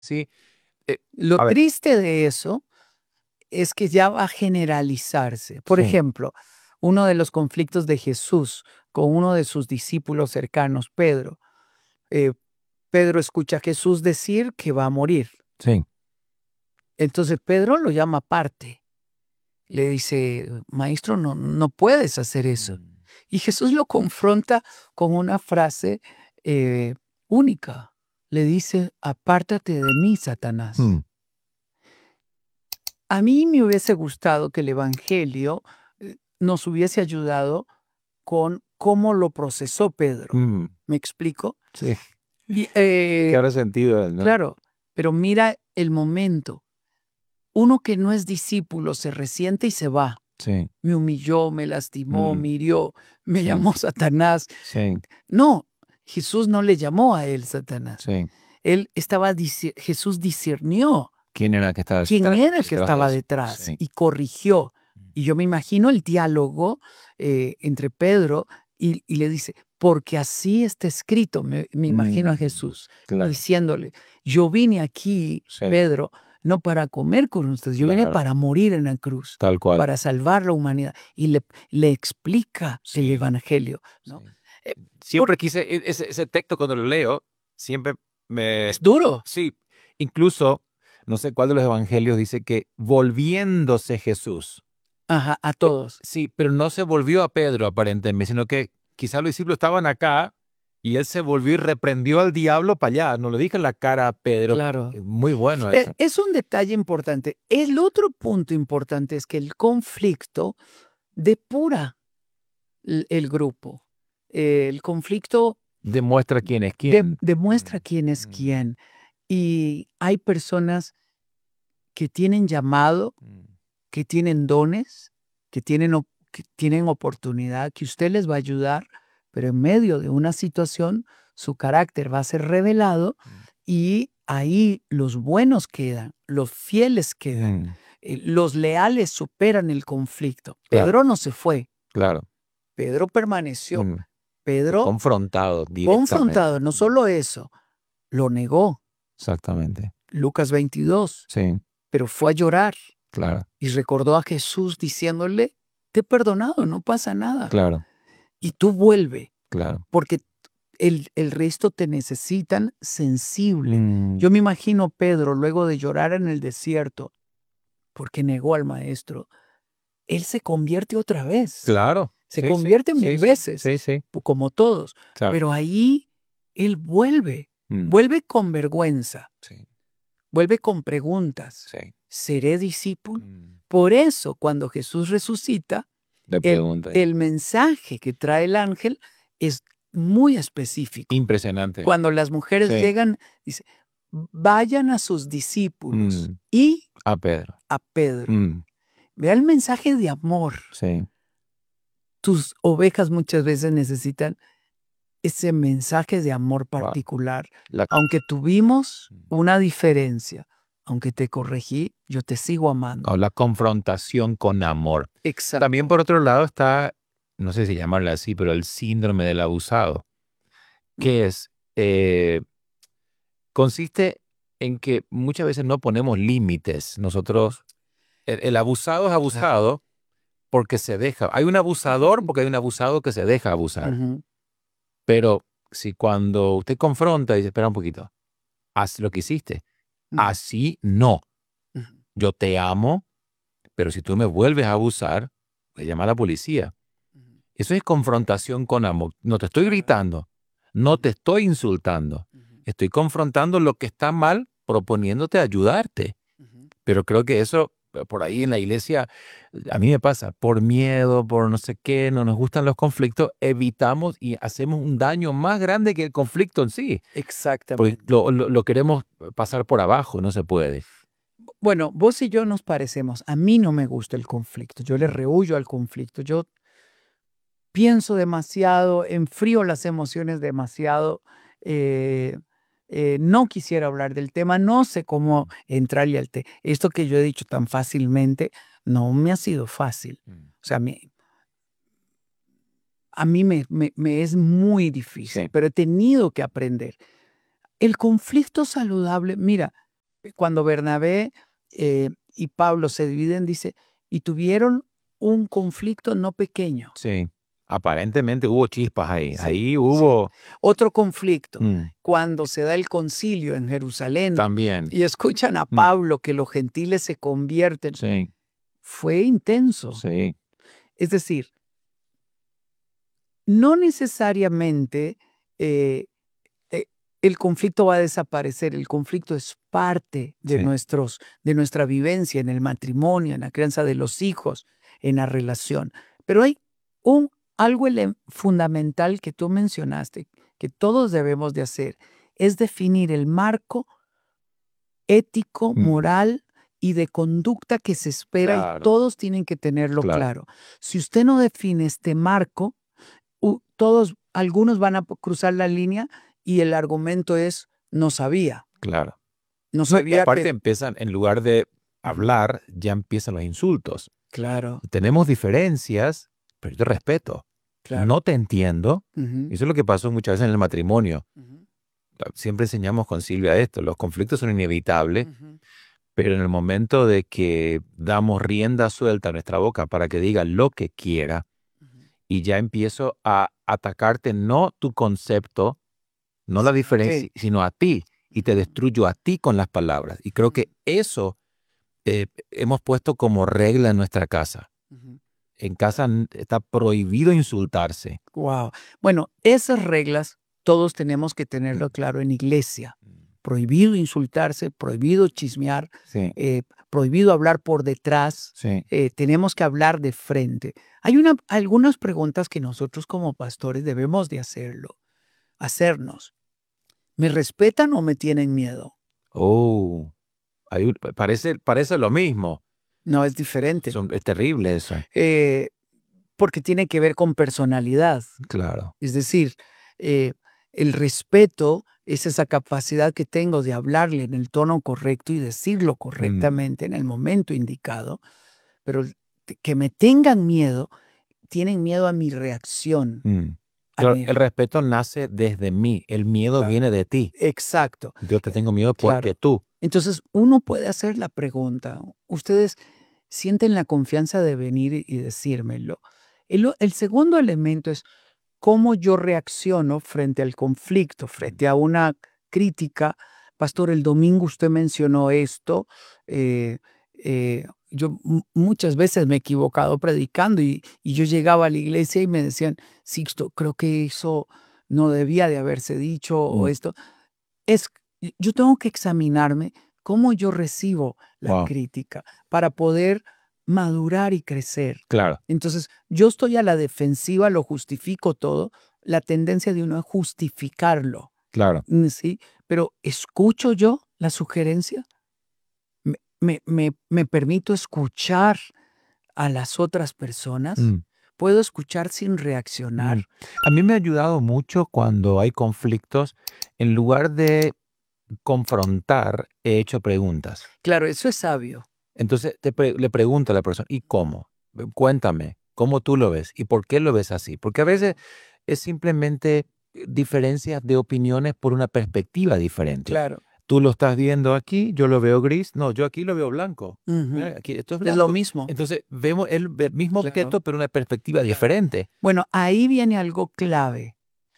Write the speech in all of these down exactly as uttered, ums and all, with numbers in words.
Sí. Eh, Lo a ver. triste de eso es que ya va a generalizarse. Por Sí. ejemplo, uno de los conflictos de Jesús con uno de sus discípulos cercanos, Pedro. Eh, Pedro escucha a Jesús decir que va a morir. Sí. Entonces Pedro lo llama aparte. Le dice, maestro, no, no puedes hacer eso. Mm. Y Jesús lo confronta con una frase eh, única. Le dice, apártate de mí, Satanás. Mm. A mí me hubiese gustado que el Evangelio eh, nos hubiese ayudado con cómo lo procesó Pedro. Mm. ¿Me explico? Sí. Y, eh, Que habrá sentido él, ¿no? Claro, pero mira el momento. Uno que no es discípulo se resiente y se va. Sí. Me humilló, me lastimó, Mm. me hirió, me Sí. llamó Satanás. Sí. No, Jesús no le llamó a él Satanás. Sí. Él estaba, dici- Jesús discernió ¿Quién era el que estaba quién detrás? era el que detrás de estaba eso? detrás Sí. y corrigió. Y yo me imagino el diálogo eh, entre Pedro y, y le dice, porque así está escrito, me, me imagino a Mm. Jesús, Claro. diciéndole, yo vine aquí, Sí. Pedro, no para comer con ustedes, yo vine Claro. para morir en la cruz, Tal cual. para salvar la humanidad. Y le, le explica el Sí. Evangelio, ¿no? Sí. Eh, Siempre quise, e- ese, ese texto cuando lo leo, siempre me... es duro. Sí, incluso, no sé cuál de los evangelios dice que volviéndose Jesús. Ajá, a Eh, todos. Sí, pero no se volvió a Pedro aparentemente, sino que quizás los discípulos estaban acá y él se volvió y reprendió al diablo para allá. No le dije en la cara a Pedro. Claro. Eh, Muy bueno Eh, eso. Es un detalle importante. El otro punto importante es que el conflicto depura l- el grupo. Eh, El conflicto Demuestra quién es de- quién. demuestra quién es Mm. quién. Y hay personas que tienen llamado, Mm. que tienen dones, que tienen, op- que tienen oportunidad, que usted les va a ayudar, pero en medio de una situación su carácter va a ser revelado Mm. y ahí los buenos quedan, los fieles quedan, Mm. eh, los leales superan el conflicto. Claro. Pedro no se fue, Claro. Pedro permaneció, Mm. Pedro Confrontado directamente. confrontado, no solo eso, lo negó, Exactamente. Lucas veintidós, Sí, pero fue a llorar claro, y recordó a Jesús diciéndole, te he perdonado, no pasa nada. claro, Y tú vuelve, claro. porque el, el resto te necesitan sensible. Mm. Yo me imagino Pedro, luego de llorar en el desierto, porque negó al maestro, él se convierte otra vez. Claro. Se Sí, convierte sí, mil sí, veces, Sí, sí. pu- como todos. Claro. Pero ahí él vuelve, Mm. vuelve con vergüenza, Sí, vuelve con preguntas. sí. ¿Seré discípulo? Mm. Por eso, cuando Jesús resucita, Le el, pregunta. el mensaje que trae el ángel es muy específico. Impresionante. Cuando las mujeres Sí. llegan, dice, vayan a sus discípulos Mm. y A Pedro. a Pedro. Mm. Vea el mensaje de amor. Sí. Tus ovejas muchas veces necesitan ese mensaje de amor Wow. particular. La- Aunque tuvimos Mm. una diferencia, aunque te corregí, yo te sigo amando. o la confrontación con amor. Exacto. También por otro lado está, no sé si llamarla así, pero el síndrome del abusado, que es, eh, consiste en que muchas veces no ponemos límites. Nosotros, el, el abusado es abusado porque se deja. Hay un abusador porque hay un abusado que se deja abusar. Ujú. Pero si cuando usted confronta y dice, espera un poquito, haz lo que hiciste. Ujú. Así no. Ujú. Yo te amo, pero si tú me vuelves a abusar, voy a llamar a la policía. Ujú. Eso es confrontación con amor. No te estoy gritando, no te estoy insultando. Ujú. Estoy confrontando lo que está mal, proponiéndote ayudarte. Ujú. Pero creo que eso, eh, por ahí en la iglesia, a mí me pasa, por miedo, por no sé qué, no nos gustan los conflictos, evitamos y hacemos un daño más grande que el conflicto en sí. Porque Exactamente. lo, lo- lo queremos pasar por abajo, no se puede. Bueno, vos y yo nos parecemos. A mí no me gusta el conflicto. Yo le rehuyo al conflicto. Yo pienso demasiado, enfrío las emociones demasiado. eh, eh, no quisiera hablar del tema, no sé cómo entrarle al tema. Esto que yo he dicho tan fácilmente no me ha sido fácil. O sea, me- a mí me, me- me es muy difícil, Sí. pero he tenido que aprender. El conflicto saludable, mira, cuando Bernabé eh, y Pablo se dividen, dice, y tuvieron un conflicto no pequeño. Sí. Aparentemente hubo chispas ahí. Sí, ahí hubo... sí. Otro conflicto, Mm, cuando se da el concilio en Jerusalén también. y escuchan a Mm. Pablo que los gentiles se convierten, Sí, fue intenso. sí. Es decir, no necesariamente eh, eh, el conflicto va a desaparecer. El conflicto es parte de, Sí. nuestros, de nuestra vivencia en el matrimonio, en la crianza de los hijos, en la relación. Pero hay un, algo ele- fundamental que tú mencionaste, que todos debemos de hacer, es definir el marco ético, Mm. moral y de conducta que se espera, y Claro. todos tienen que tenerlo Claro. claro. Si usted no define este marco, u- todos, algunos van a p- cruzar la línea y el argumento es no sabía, Claro. no No, y sabía aparte que... empiezan, en lugar de hablar, ya empiezan los insultos. Claro, Tenemos diferencias, pero yo te respeto. claro. No te entiendo. Ujú, Eso es lo que pasó muchas veces en el matrimonio. ujú, Siempre enseñamos con Silvia esto. Los conflictos son inevitables, ujú, pero en el momento de que damos rienda suelta a nuestra boca para que diga lo que quiera ujú. y ya empiezo a atacarte no tu concepto, no la diferencia, Sí. sino a ti, y te Ujú, destruyo a ti con las palabras. Y creo que eso eh, hemos puesto como regla en nuestra casa. ujú. En casa n- está prohibido insultarse. Wow. Bueno, esas reglas todos tenemos que tenerlo claro en iglesia. Prohibido insultarse, prohibido chismear, Sí, eh, prohibido hablar por detrás. sí. eh, tenemos que hablar de frente. Hay una, algunas preguntas que nosotros como pastores debemos de hacerlo, hacernos. ¿Me respetan o me tienen miedo? Oh, hay un- parece, parece lo mismo. No, es diferente. Son- es terrible eso. Eh, porque tiene que ver con personalidad. Claro. Es decir, eh, el respeto es esa capacidad que tengo de hablarle en el tono correcto y decirlo correctamente en el momento indicado, pero el- que me tengan miedo, tienen miedo a mi reacción. Mm. a Claro, mi- el respeto nace desde mí. El miedo Claro. viene de ti. Exacto. Yo te tengo miedo Claro. porque tú. Entonces, uno puede hacer la pregunta. ¿Ustedes sienten la confianza de venir y- y decírmelo? El, o- el segundo elemento es cómo yo reacciono frente al conflicto, frente a una crítica. Pastor, el domingo usted mencionó esto. eh, eh, yo mu- muchas veces me he equivocado predicando y, y yo llegaba a la iglesia y me decían, Sixto, creo que eso no debía de haberse dicho o Mm. esto. Es, yo tengo que examinarme cómo yo recibo la Wow. crítica para poder madurar y crecer. Claro. Entonces, yo estoy a la defensiva, lo justifico todo. La tendencia de uno es justificarlo, Claro. mm, ¿sí? Pero ¿escucho yo la sugerencia? ¿Me, me, me- me permito escuchar a las otras personas? Mm. ¿Puedo escuchar sin reaccionar? Mm. A mí me ha ayudado mucho cuando hay conflictos, en lugar de confrontar, he hecho preguntas. Claro, eso es sabio. Entonces te pre- le pregunto a la persona, ¿y cómo? Cuéntame, ¿cómo tú lo ves? ¿Y por qué lo ves así? Porque a veces es simplemente diferencias de opiniones por una perspectiva diferente. Claro. Tú lo estás viendo aquí, yo lo veo gris, no, yo aquí lo veo blanco. Ujú. Mira, aquí esto es Es lo blanco. mismo. Entonces vemos el ve- mismo Claro. objeto, pero una perspectiva diferente. Bueno, ahí viene algo clave.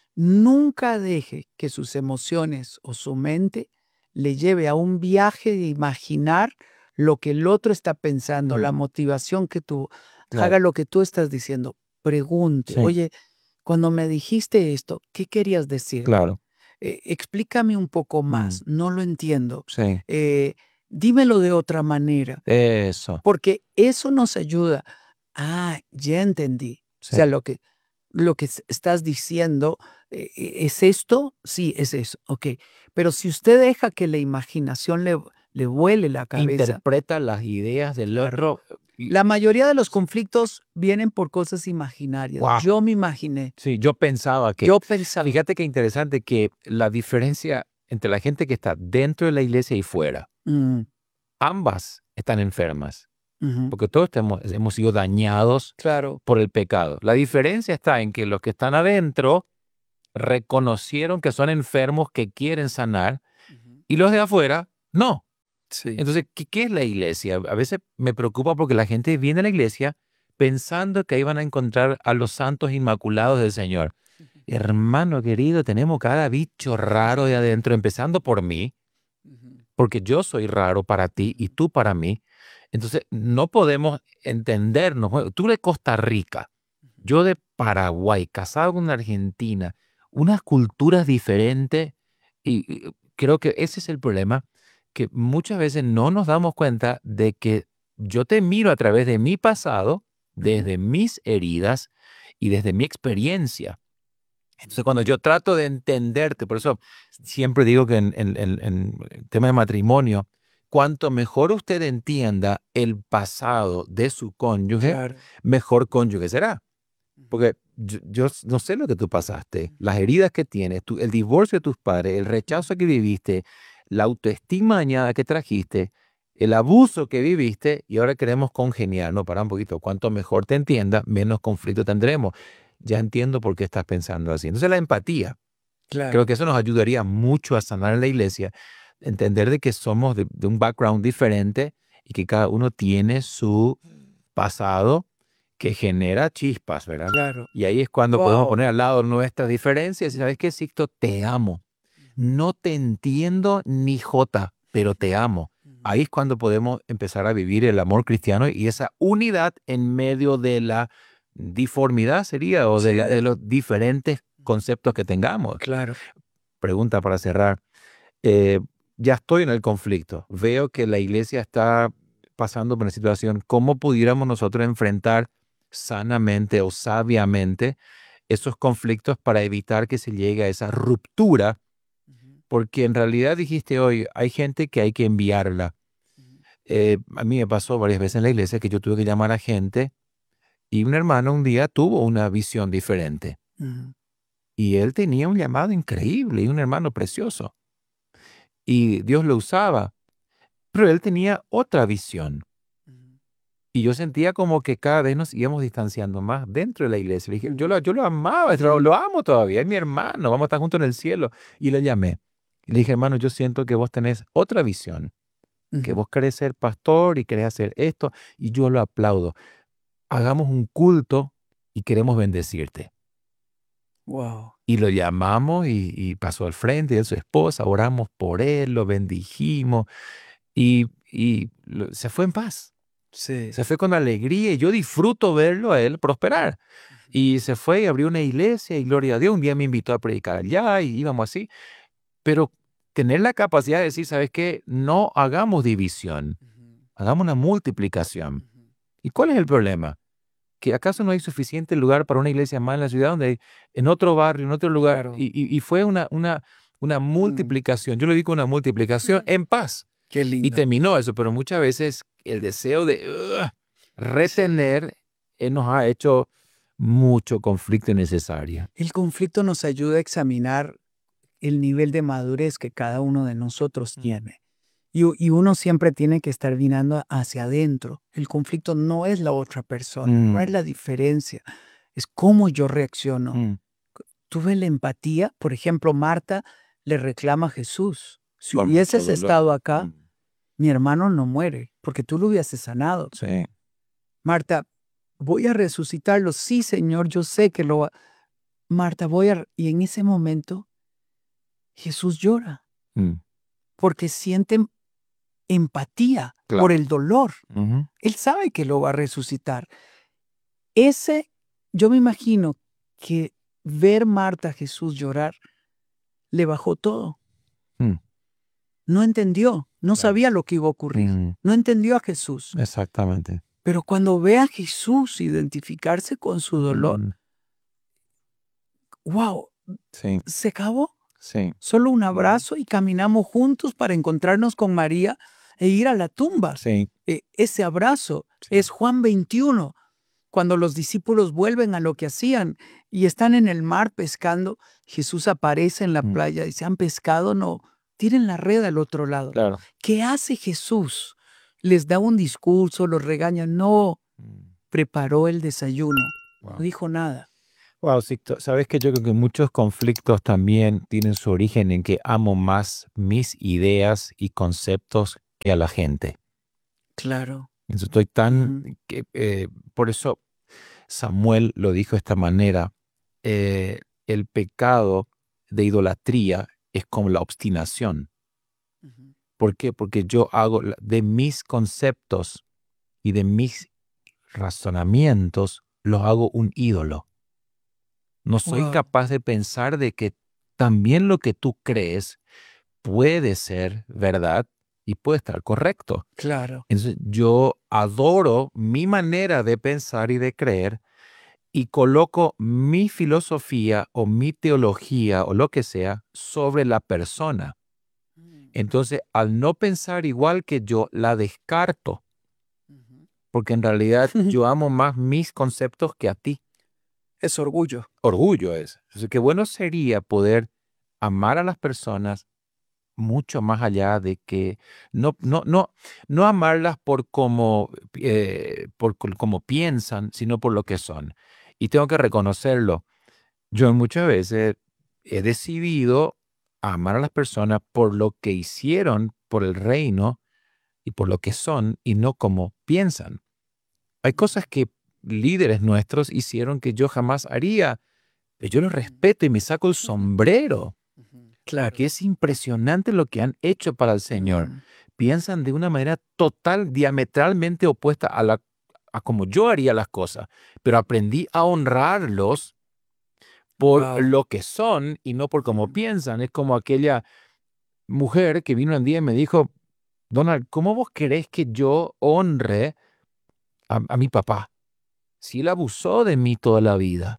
Nunca deje que sus emociones o su mente le lleve a un viaje de imaginar lo que el otro está pensando, Mm. la motivación que tú Claro. haga lo que tú estás diciendo. Pregunte, Sí. oye, cuando me dijiste esto, ¿qué querías decir? Claro, Eh, explícame un poco más, no lo entiendo. sí. Eh, dímelo de otra manera, Eso. porque eso nos ayuda. Ah, ya entendí. Sí. O sea, lo que, lo que s- estás diciendo, eh, ¿es esto? Sí, es eso. Ok. Pero si usted deja que la imaginación le, le vuele la cabeza, Interpreta las ideas del otro. y- la mayoría de los conflictos vienen por cosas imaginarias. Guau. Yo me imaginé, Sí, yo pensaba que... yo pensaba. Fíjate qué interesante que la diferencia entre la gente que está dentro de la iglesia y fuera, Mm, ambas están enfermas, ujú, porque todos hemos, hemos sido dañados claro. por el pecado. La diferencia está en que los que están adentro reconocieron que son enfermos que quieren sanar Ujú. y los de afuera no. Sí. Entonces, ¿qué, qué es la iglesia? A veces me preocupa porque la gente viene a la iglesia pensando que ahí van a encontrar a los santos inmaculados del Señor. Hermano querido, tenemos cada bicho raro de adentro, empezando por mí, Ujú. porque yo soy raro para ti y tú para mí. Entonces, no podemos entendernos. Bueno, tú de Costa Rica, yo de Paraguay, casado con una argentina, unas culturas diferentes, y y creo que ese es el problema, que muchas veces no nos damos cuenta de que yo te miro a través de mi pasado, Ujú. desde mis heridas y desde mi experiencia. Entonces, cuando yo trato de entenderte, por eso siempre digo que en, en- en- en el tema de matrimonio, cuanto mejor usted entienda el pasado de su cónyuge, Claro. mejor cónyuge será. Ujú. Porque yo, yo s- no sé lo que tú pasaste, las heridas que tienes, tu- el divorcio de tus padres, el rechazo que viviste, la autoestima dañada que trajiste, el abuso que viviste y ahora queremos congeniar. No, para un poquito. Cuanto mejor te entienda, menos conflicto tendremos. Ya entiendo por qué estás pensando así. Entonces la empatía, creo Claro. que eso nos ayudaría mucho a sanar en la iglesia, entender de que somos de, de un background diferente y que cada uno tiene su pasado que genera chispas, ¿verdad? Claro. Y ahí es cuando podemos Wow. poner al lado nuestras diferencias y sabes qué, Sixto, te amo. No te entiendo ni jota, pero te amo. Ahí es cuando podemos empezar a vivir el amor cristiano y esa unidad en medio de la diformidad sería, o de, Sí. de los diferentes conceptos que tengamos. Claro. Pregunta para cerrar. Eh, ya estoy en el conflicto. Veo que la iglesia está pasando por una situación. ¿Cómo pudiéramos nosotros enfrentar sanamente o sabiamente esos conflictos para evitar que se llegue a esa ruptura? Ujú. Porque en realidad dijiste hoy, hay gente que hay que enviarla. Ujú. Eh, a mí me pasó varias veces en la iglesia que yo tuve que llamar a gente y un hermano un día tuvo una visión diferente Ujú. y él tenía un llamado increíble y un hermano precioso y Dios lo usaba, pero él tenía otra visión. Ujú. Y yo sentía como que cada vez nos íbamos distanciando más dentro de la iglesia. Le dije, yo lo, yo lo amaba, lo, lo amo todavía, es mi hermano, vamos a estar juntos en el cielo. Y le llamé. Y le dije, hermano, yo siento que vos tenés otra visión, que Ujú. vos querés ser pastor y querés hacer esto, y yo lo aplaudo. Hagamos un culto y queremos bendecirte. Wow. Y lo llamamos y, y pasó al frente, y él, su esposa, oramos por él, lo bendijimos y, y lo- se fue en paz. Sí. Se fue con alegría y yo disfruto verlo a él prosperar. Y se fue y abrió una iglesia y gloria a Dios. Un día me invitó a predicar allá y íbamos así. Pero tener la capacidad de decir, ¿sabes qué? No hagamos división, Ujú. hagamos una multiplicación. Ujú. ¿Y cuál es el problema? ¿Que acaso no hay suficiente lugar para una iglesia más en la ciudad donde hay, en otro barrio, en otro lugar? Claro. Y, y- y fue una, una, una Mm. multiplicación. Yo le digo una multiplicación en paz. Qué Y lindo. terminó eso, pero muchas veces el deseo de ugh, retener eh, nos ha hecho mucho conflicto innecesario. El conflicto nos ayuda a examinar el nivel de madurez que cada uno de nosotros Mm. tiene. Y, u- y uno siempre tiene que estar mirando hacia adentro. El conflicto no es la otra persona, no es Mm, la diferencia, es cómo yo reacciono. mm. Tuve la empatía, por ejemplo, Marta le reclama a Jesús. Si Con mucho hubieses dolor. estado acá, Mm, mi hermano no muere, porque tú lo hubieses sanado. sí. Marta, voy a resucitarlo. Sí, Señor, yo sé que lo va. Marta, voy a... Y en ese momento Jesús llora Mm, porque siente empatía por claro. el dolor. Ujú. Él sabe que lo va a resucitar. Ese, yo me imagino que ver Marta a Jesús llorar le bajó todo. Mm, No entendió, no claro. sabía lo que iba a ocurrir. Mm, No entendió a Jesús. exactamente. Pero cuando ve a Jesús identificarse con su dolor, Mm, wow, sí, se acabó. sí. Solo un abrazo y caminamos juntos para encontrarnos con María e ir a la tumba. Sí. Eh, ese abrazo Sí. es Juan veintiuno, cuando los discípulos vuelven a lo que hacían y están en el mar pescando. Jesús aparece en la Mm, playa y dice, ¿han pescado? No, tiren la red al otro lado. claro. ¿Qué hace Jesús? ¿Les da un discurso? ¿Los regaña? No, Mm, preparó el desayuno. No wow. dijo nada. Wow, Sixto, sabes que yo creo que muchos conflictos también tienen su origen en que amo más mis ideas y conceptos a la gente. Claro. Entonces estoy tan... Ujú. que, eh, por eso Samuel lo dijo de esta manera. eh, el pecado de idolatría es como la obstinación. Ujú. ¿Por qué? Porque yo hago la- de mis conceptos y de mis razonamientos, los hago un ídolo. No soy Wow. capaz de pensar de que también lo que tú crees puede ser verdad y puede estar correcto. Claro. Entonces yo adoro mi manera de pensar y de creer y coloco mi filosofía o mi teología o lo que sea sobre la persona. Mm. Entonces, al no pensar igual que yo, la descarto, Ujú. porque en realidad yo amo más mis conceptos que a ti. Es orgullo. Orgullo es. Entonces, qué bueno sería poder amar a las personas mucho más allá de que no, no, no, no amarlas por cómo, eh, por col- cómo piensan, sino por lo que son. Y tengo que reconocerlo. Yo muchas veces he decidido amar a las personas por lo que hicieron por el reino y por lo que son y no como piensan. Hay cosas que líderes nuestros hicieron que yo jamás haría. Pero yo los respeto y me saco el sombrero, Ujú. Claro. porque es impresionante lo que han hecho para el Señor. Mm. Piensan de una manera total, diametralmente opuesta a la a como yo haría las cosas, pero aprendí a honrarlos por Wow. lo que son y no por cómo Ujú. piensan. Es como aquella mujer que vino un día y me dijo, Donald, ¿cómo vos querés que yo honre a, a mi papá si él abusó de mí toda la vida?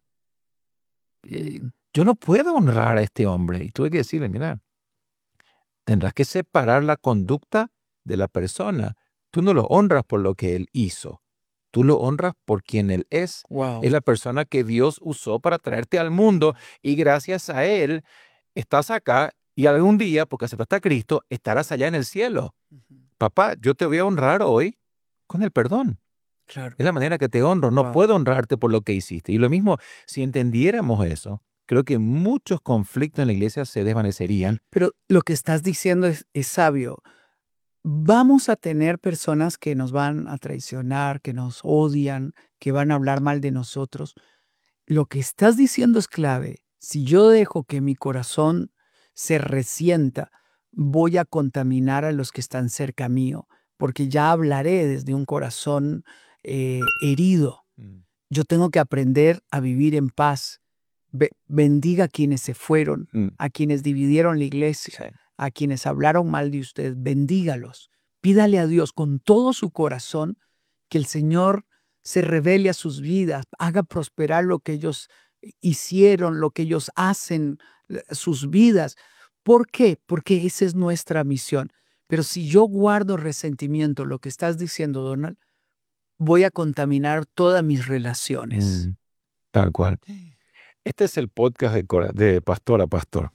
Eh, Mm. yo no puedo honrar a este hombre. Y tuve que decirle, mira, tendrás que separar la conducta de la persona. Tú no lo honras por lo que él hizo. Tú lo honras por quien él es. Wow. Es la persona que Dios usó para traerte al mundo y gracias a él estás acá y algún día, porque aceptaste a Cristo, estarás allá en el cielo. Ujú. Papá, yo te voy a honrar hoy con el perdón. Claro. Es la manera que te honro. No Wow. puedo honrarte por lo que hiciste. Y lo mismo, si entendiéramos eso, creo que muchos conflictos en la iglesia se desvanecerían. Pero lo que estás diciendo es, es sabio. Vamos a tener personas que nos van a traicionar, que nos odian, que van a hablar mal de nosotros. Lo que estás diciendo es clave. Si yo dejo que mi corazón se resienta, voy a contaminar a los que están cerca mío, porque ya hablaré desde un corazón eh, herido. Mm, Yo tengo que aprender a vivir en paz. Be- bendiga a quienes se fueron, mm, a quienes dividieron la iglesia, sí. a quienes hablaron mal de usted. Bendígalos. Pídale a Dios con todo su corazón que el Señor se revele a sus vidas, haga prosperar lo que ellos hicieron, lo que ellos hacen, eh, sus vidas. ¿Por qué? Porque esa es nuestra misión. Pero si yo guardo resentimiento, lo que estás diciendo, Donald, voy a contaminar todas mis relaciones. Mm, tal cual. Este es el podcast de, Cora- de Pastor a Pastor.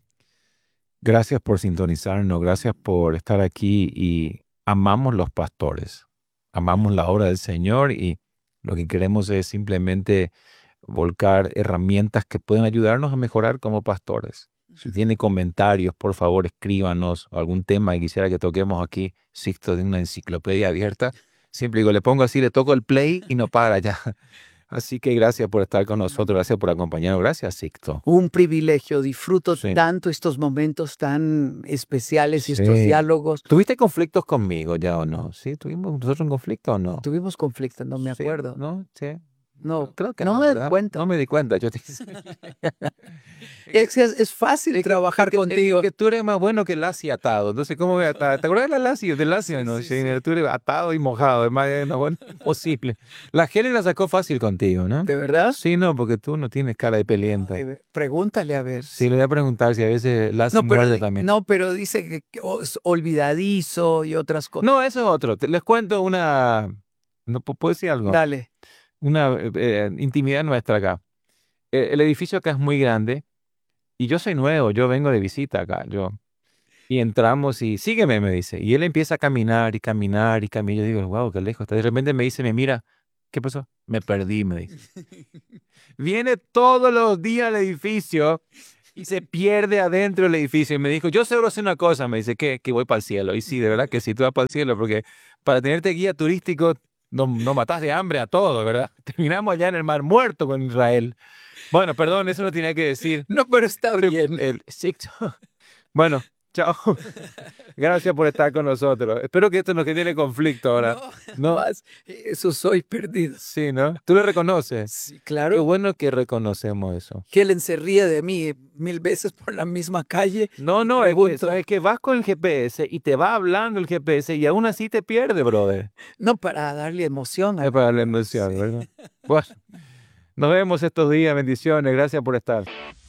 Gracias por sintonizarnos, gracias por estar aquí y amamos los pastores, amamos la obra del Señor y lo que queremos es simplemente volcar herramientas que pueden ayudarnos a mejorar como pastores. Si tiene comentarios, por favor, escríbanos o algún tema que quisiera que toquemos aquí. Sixto de una enciclopedia abierta. Siempre digo, le pongo así, le toco el play y no para ya. Así que gracias por estar con nosotros, gracias por acompañarnos. Gracias, Sixto. Un privilegio, disfruto Sí. tanto estos momentos tan especiales y estos Sí. diálogos. ¿Tuviste conflictos conmigo ya o no? ¿Sí? ¿Tuvimos nosotros un conflicto o no? Tuvimos conflictos, no me Sí, acuerdo. ¿no? Sí. No, Creo que no no, me di ¿verdad? cuenta. No me di cuenta. Yo te... Es, es, es fácil Es que, trabajar es que- es contigo. que tú eres más bueno que Lassie atado. Entonces, ¿cómo voy a atar? ¿Te acuerdas de la Lassie? De Lassie, Sí, ¿no? sí, Sí, sí. tú eres atado y mojado. Es más, no, bueno, imposible. La Helen la sacó fácil contigo, ¿no? ¿De verdad? Sí, no, porque tú no tienes cara de pelienta. Ay, ve- pregúntale a ver. Sí, le voy a preguntar si a veces Lassie No, pero, muerde di- también. no, pero dice que, que, oh, es olvidadizo y otras cosas. No, eso es otro. Te- les cuento una... ¿No pu- puedo decir algo? Dale. Una eh, eh, intimidad nuestra acá. Eh, el edificio acá es muy grande y yo soy nuevo, yo vengo de visita acá, yo. Y entramos y sígueme, me dice. Y él empieza a caminar y caminar y caminar. Yo digo, wow, qué lejos está. De repente me dice, me mira, ¿qué pasó? Me perdí, me dice. Viene todos los días al edificio y se pierde adentro del edificio. Y me dijo, yo seguro sé una cosa, me dice, que, que voy para el cielo. Y sí, de verdad que sí, tú vas para el cielo, porque para tenerte guía turístico no, no matás de hambre a todo, ¿verdad? Terminamos allá en el Mar Muerto con Israel. Bueno, perdón, eso no tenía que decir. No, pero está bien. El, bueno, chao. Gracias por estar con nosotros. Espero que esto no genere conflicto ahora. No, no. Eso soy perdido. Sí, ¿no? ¿Tú lo reconoces? Sí, claro. Qué bueno que reconocemos eso. Helen se ríe de mí mil veces por la misma calle. No, no, es que, es que vas con el G P S y te va hablando el G P S y aún así te pierde, brother. No, para darle emoción. Es para darle emoción, sí. ¿Verdad? Bueno, nos vemos estos días. Bendiciones. Gracias por estar.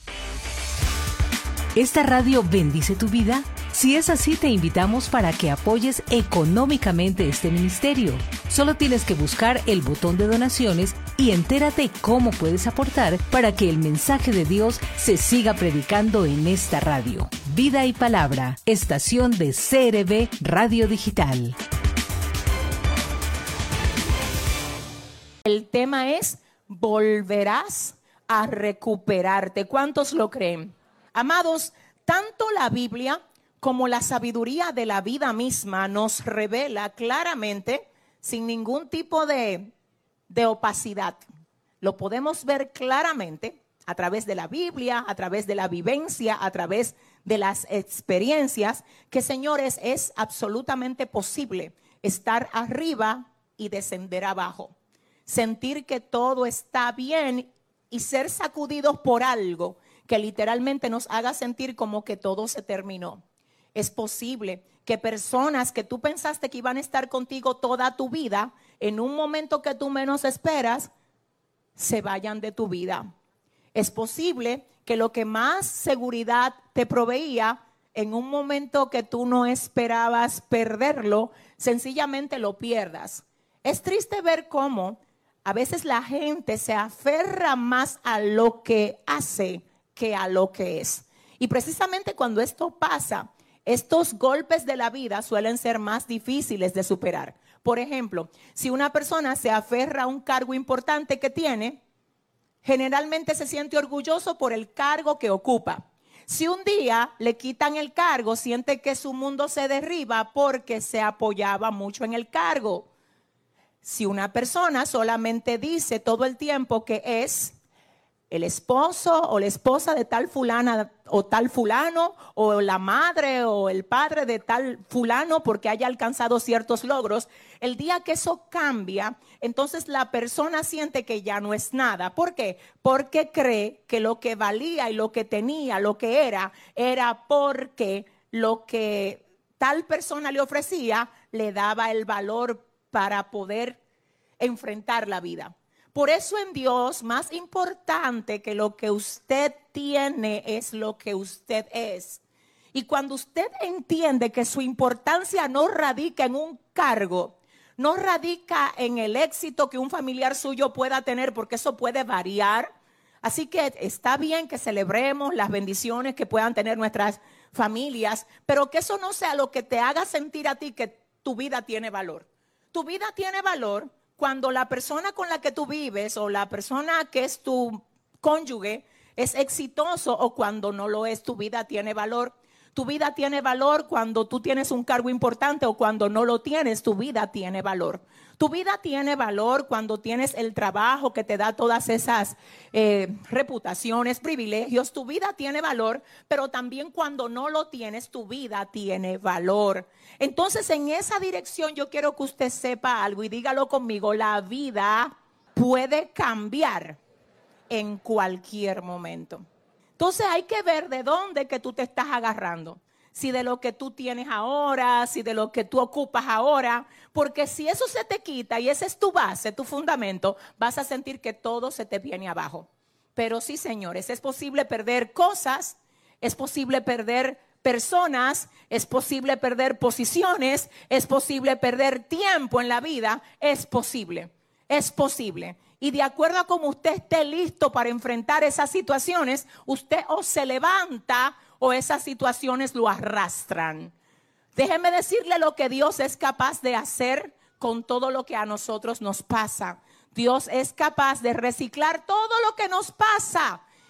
¿Esta radio bendice tu vida? Si es así, te invitamos para que apoyes económicamente este ministerio. Solo tienes que buscar el botón de donaciones y entérate cómo puedes aportar para que el mensaje de Dios se siga predicando en esta radio. Vida y Palabra, estación de C R B Radio Digital. El tema es, volverás a recuperarte. ¿Cuántos lo creen? Amados, tanto la Biblia como la sabiduría de la vida misma nos revela claramente, sin ningún tipo de, de opacidad. Lo podemos ver claramente a través de la Biblia, a través de la vivencia, a través de las experiencias, que, señores, es absolutamente posible estar arriba y descender abajo. Sentir que todo está bien y ser sacudidos por algo que literalmente nos haga sentir como que todo se terminó. Es posible que personas que tú pensaste que iban a estar contigo toda tu vida, en un momento que tú menos esperas, se vayan de tu vida. Es posible que lo que más seguridad te proveía, en un momento que tú no esperabas perderlo, sencillamente lo pierdas. Es triste ver cómo a veces la gente se aferra más a lo que hace que a lo que es. Y precisamente cuando esto pasa, estos golpes de la vida suelen ser más difíciles de superar. Por ejemplo, si una persona se aferra a un cargo importante que tiene, generalmente se siente orgulloso por el cargo que ocupa. Si un día le quitan el cargo, siente que su mundo se derriba porque se apoyaba mucho en el cargo. Si una persona solamente dice todo el tiempo que es el esposo o la esposa de tal fulana o tal fulano, o la madre o el padre de tal fulano porque haya alcanzado ciertos logros, el día que eso cambia, entonces la persona siente que ya no es nada. ¿Por qué? Porque cree que lo que valía y lo que tenía, lo que era, era porque lo que tal persona le ofrecía le daba el valor para poder enfrentar la vida. Por eso en Dios, más importante que lo que usted tiene es lo que usted es. Y cuando usted entiende que su importancia no radica en un cargo, no radica en el éxito que un familiar suyo pueda tener, porque eso puede variar. Así que está bien que celebremos las bendiciones que puedan tener nuestras familias, pero que eso no sea lo que te haga sentir a ti que tu vida tiene valor. Tu vida tiene valor cuando la persona con la que tú vives o la persona que es tu cónyuge es exitoso, o cuando no lo es. Tu vida tiene valor. Tu vida tiene valor cuando tú tienes un cargo importante, o cuando no lo tienes, tu vida tiene valor. Tu vida tiene valor cuando tienes el trabajo que te da todas esas eh, reputaciones, privilegios. Tu vida tiene valor, pero también cuando no lo tienes, tu vida tiene valor. Entonces, en esa dirección yo quiero que usted sepa algo y dígalo conmigo: la vida puede cambiar en cualquier momento. Entonces hay que ver de dónde que tú te estás agarrando. Si de lo que tú tienes ahora, si de lo que tú ocupas ahora, porque si eso se te quita y esa es tu base, tu fundamento, vas a sentir que todo se te viene abajo. Pero sí, señores, es posible perder cosas, es posible perder personas, es posible perder posiciones, es posible perder tiempo en la vida, es posible, es posible. Y de acuerdo a cómo usted esté listo para enfrentar esas situaciones, usted o se levanta o esas situaciones lo arrastran. Déjeme decirle lo que Dios es capaz de hacer con todo lo que a nosotros nos pasa. Dios es capaz de reciclar todo lo que nos pasa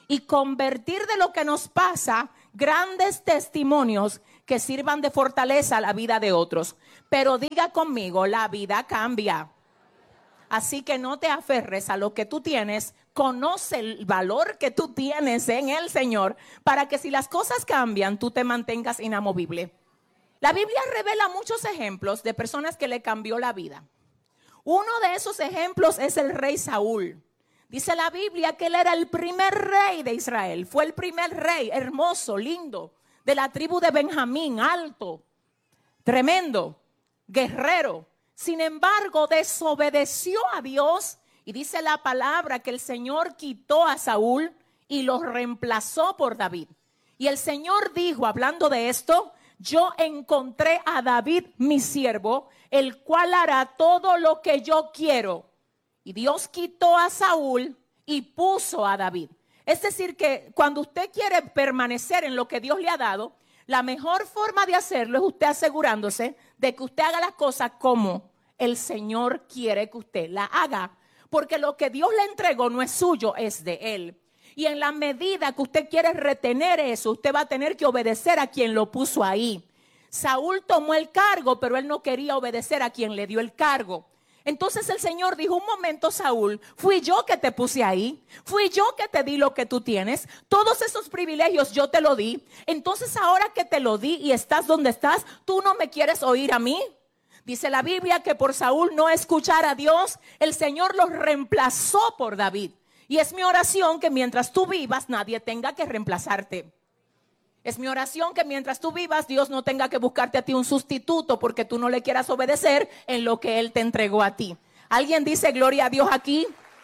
y convertir de lo que nos pasa grandes testimonios que sirvan de fortaleza a la vida de otros. Pero diga conmigo, la vida cambia. Así que no te aferres a lo que tú tienes, conoce el valor que tú tienes en el Señor para que si las cosas cambian, tú te mantengas inamovible. La Biblia revela muchos ejemplos de personas que le cambió la vida. Uno de esos ejemplos es el rey Saúl. Dice la Biblia que él era el primer rey de Israel. Fue el primer rey, hermoso, lindo, de la tribu de Benjamín, alto, tremendo, guerrero. Sin embargo, desobedeció a Dios y dice la palabra que el Señor quitó a Saúl y lo reemplazó por David. Y el Señor dijo, hablando de esto, yo encontré a David, mi siervo, el cual hará todo lo que yo quiero. Y Dios quitó a Saúl y puso a David. Es decir que cuando usted quiere permanecer en lo que Dios le ha dado, la mejor forma de hacerlo es usted asegurándose de que usted haga las cosas como el Señor quiere que usted la haga. Porque lo que Dios le entregó no es suyo, es de Él. Y en la medida que usted quiere retener eso, usted va a tener que obedecer a quien lo puso ahí. Saúl tomó el cargo, pero él no quería obedecer a quien le dio el cargo. Entonces el Señor dijo, un momento, Saúl, fui yo que te puse ahí, fui yo que te di lo que tú tienes, todos esos privilegios yo te lo di. Entonces ahora que te lo di y estás donde estás, ¿tú no me quieres oír a mí? Dice la Biblia que por Saúl no escuchar a Dios, el Señor los reemplazó por David. Y es mi oración que mientras tú vivas, nadie tenga que reemplazarte. Es mi oración que mientras tú vivas, Dios no tenga que buscarte a ti un sustituto porque tú no le quieras obedecer en lo que Él te entregó a ti. ¿Alguien dice gloria a Dios aquí?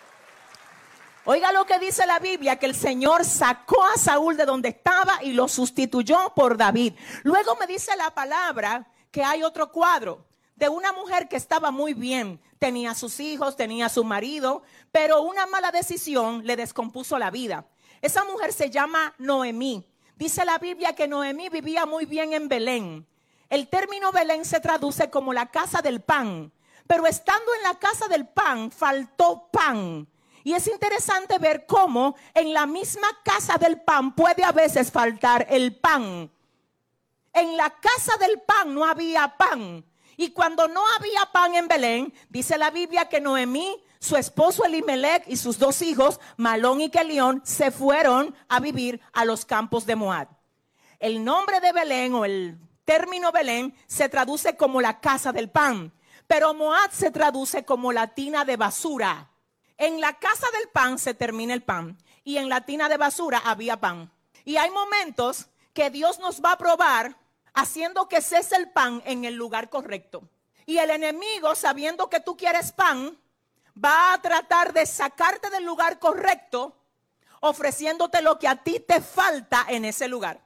Oiga lo que dice la Biblia, que el Señor sacó a Saúl de donde estaba y lo sustituyó por David. Luego me dice la palabra que hay otro cuadro de una mujer que estaba muy bien. Tenía sus hijos, tenía su marido, pero una mala decisión le descompuso la vida. Esa mujer se llama Noemí. Dice la Biblia que Noemí vivía muy bien en Belén. El término Belén se traduce como la casa del pan. Pero estando en la casa del pan, faltó pan. Y es interesante ver cómo en la misma casa del pan puede a veces faltar el pan. En la casa del pan no había pan. Y cuando no había pan en Belén, dice la Biblia que Noemí, su esposo Elimelech y sus dos hijos, Malón y Kelión, se fueron a vivir a los campos de Moab. El nombre de Belén o el término Belén se traduce como la casa del pan, pero Moab se traduce como la tina de basura. En la casa del pan se termina el pan y en la tina de basura había pan. Y hay momentos que Dios nos va a probar haciendo que cese el pan en el lugar correcto. Y el enemigo, sabiendo que tú quieres pan, va a tratar de sacarte del lugar correcto, ofreciéndote lo que a ti te falta en ese lugar.